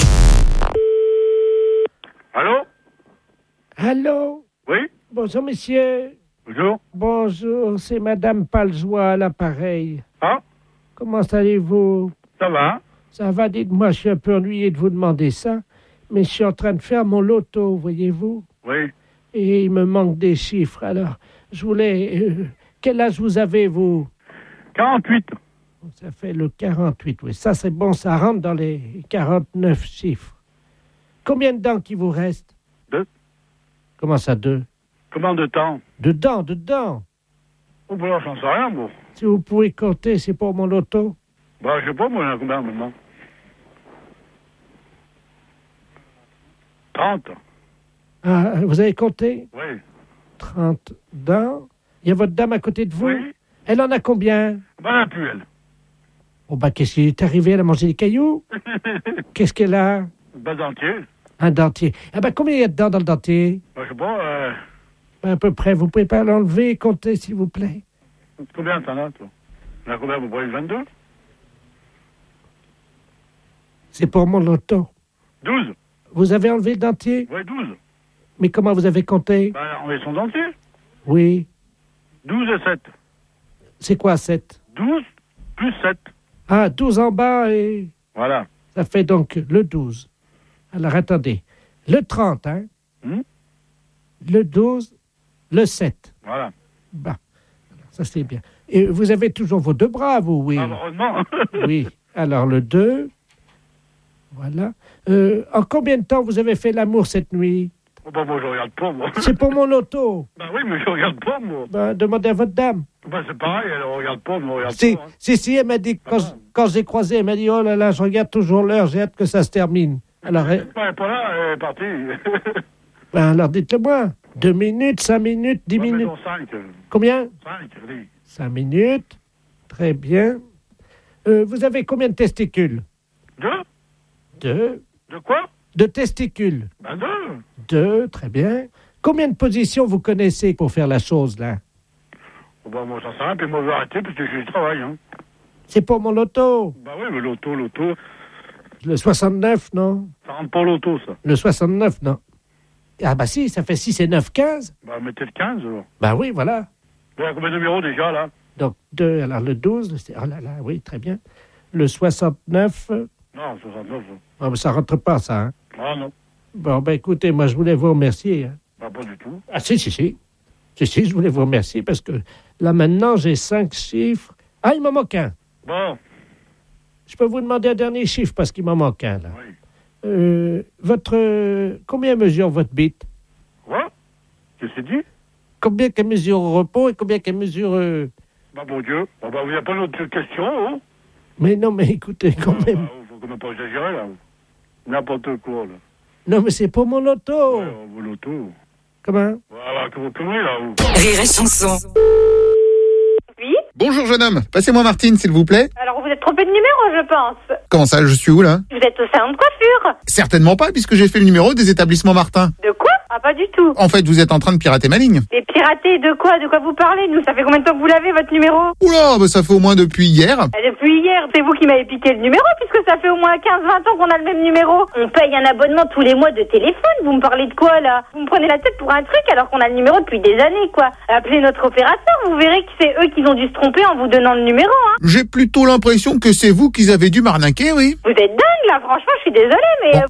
Allô? Allô? Oui? Bonjour, monsieur. Bonjour. Bonjour, c'est Madame Paljoie à l'appareil. Ah? Comment allez-vous? Ça va? Ça va, dites-moi, je suis un peu ennuyé de vous demander ça, mais je suis en train de faire mon loto, voyez-vous? Oui. Et il me manque des chiffres, alors je voulais... euh, quel âge vous avez, vous? quarante-huit. Ça fait le quarante-huit, oui. Ça, c'est bon, ça rentre dans les quarante-neuf chiffres. Combien de dents qui vous reste? Deux. Comment ça, deux? Combien de temps? De dents, de dents. Oh, bah, j'en sais rien, moi. Si vous pouvez compter, c'est pour mon loto. Bah, je sais pas, moi, il y en a combien maintenant? trente. Ah, vous avez compté? Oui. trente dents. Il y a votre dame à côté de vous? Oui. Elle en a combien? Bah, elle a plus, elle. Oh, bah, qu'est-ce qui est arrivé? Elle a mangé des cailloux? Qu'est-ce qu'elle a? Bah, dentier. Un dentier. Ah, bah, combien il y a de dents dans le dentier? Bah, je sais pas, euh... À peu près. Vous pouvez pas l'enlever et compter, s'il vous plaît? combien t'en as, toi? Il y en a combien, vous voyez, vingt-deux? C'est pour mon loto. douze. Vous avez enlevé le dentier? Oui, douze. Mais comment vous avez compté? Bah, on met son dentier. Oui. douze et sept. C'est quoi, sept? douze plus sept. Ah, douze en bas et... Voilà. Ça fait donc le douze. Alors, attendez. Le trente, hein? Hmm? Le douze, le sept. Voilà. Bah, ça c'est bien. Et vous avez toujours vos deux bras, vous, oui? Ah, heureusement. Oui. Alors, le deux. Voilà. Euh, en combien de temps vous avez fait l'amour cette nuit? Oh, bah, moi, je regarde pas, moi. C'est pour mon auto. Bah oui, mais je regarde pas, moi. Ben, demandez à votre dame. Bah, c'est pareil, elle regarde pas, mais on regarde Si, pas. Hein. si, si, elle m'a dit, quand, je- quand j'ai croisé, elle m'a dit, oh là là, je regarde toujours l'heure, j'ai hâte que ça se termine. Alors, elle- Elle est pas là, elle est partie. ben, alors dites-le-moi. Deux minutes, cinq minutes, dix Ouais, minutes. mettons cinq. Combien? cinq, allez. Cinq minutes. Très bien. Euh, vous avez combien de testicules? Deux? Deux. De quoi? De testicules? Ben deux. Deux, très bien. Combien de positions vous connaissez pour faire la chose, là? Oh, bah, moi, j'en sais rien, puis moi, je vais arrêter, parce que j'ai du travail, hein. C'est pour mon loto. Bah oui, mais l'auto, l'auto, Le soixante-neuf, non? ça rentre pas l'auto, ça. Le soixante-neuf, non. Ah bah si, ça fait six et neuf, quinze. Bah, mettez le quinze, alors. Bah oui, voilà. Il y a combien de numéros, déjà, là? Donc deux, alors le douze, c'est... Oh là là, oui, très bien. Le soixante-neuf, euh, Non, soixante-neuf. oh, mais ça rentre pas, ça, hein. Ah, non. Bon, ben écoutez, moi, je voulais vous remercier. Hein. Bah, pas du tout. Ah si, si, si. Si, si, je voulais vous remercier parce que là, maintenant, j'ai cinq chiffres. Ah, il m'en manque un. Bon. Je peux vous demander un dernier chiffre parce qu'il m'en manque un, là. Oui. Euh, votre... euh, combien mesure votre bite? Quoi? Qu'est-ce que c'est dit? Combien qu'elle mesure au repos et combien qu'elle mesure... euh, Bah, bon Dieu. Bah, bah, vous n'avez pas d'autres questions, hein? Mais non, mais écoutez, quand Bah, même. bah, faut quand même pas exagérer, là. N'importe quoi, là. Non, mais c'est pour mon loto. Ouais, vos lotos. Comment? Voilà, que vous tournez là. Où... Rire et chanson. Oui. Bonjour jeune homme, passez-moi Martine s'il vous plaît. Alors vous êtes trompé de numéro, je pense. Comment ça, je suis où là? Vous êtes au salon de coiffure. Certainement pas, puisque j'ai fait le numéro des établissements Martin. De quoi? Ah, pas du tout. En fait, vous êtes en train de pirater ma ligne. Mais pirater de quoi? De quoi vous parlez? Nous, ça fait combien de temps que vous l'avez, votre numéro? Oula, bah ça fait au moins depuis hier. Et depuis hier, c'est vous qui m'avez piqué le numéro, puisque ça fait au moins quinze vingt ans qu'on a le même numéro. On paye un abonnement tous les mois de téléphone. Vous me parlez de quoi, là? Vous me prenez la tête pour un truc alors qu'on a le numéro depuis des années, quoi. Appelez notre opérateur, vous verrez que c'est eux qui ont dû se tromper en vous donnant le numéro, hein. J'ai plutôt l'impression que c'est vous qui avez dû m'arnaquer, oui. Vous êtes dingue, là, franchement, je suis désolée, mais... Bon, euh,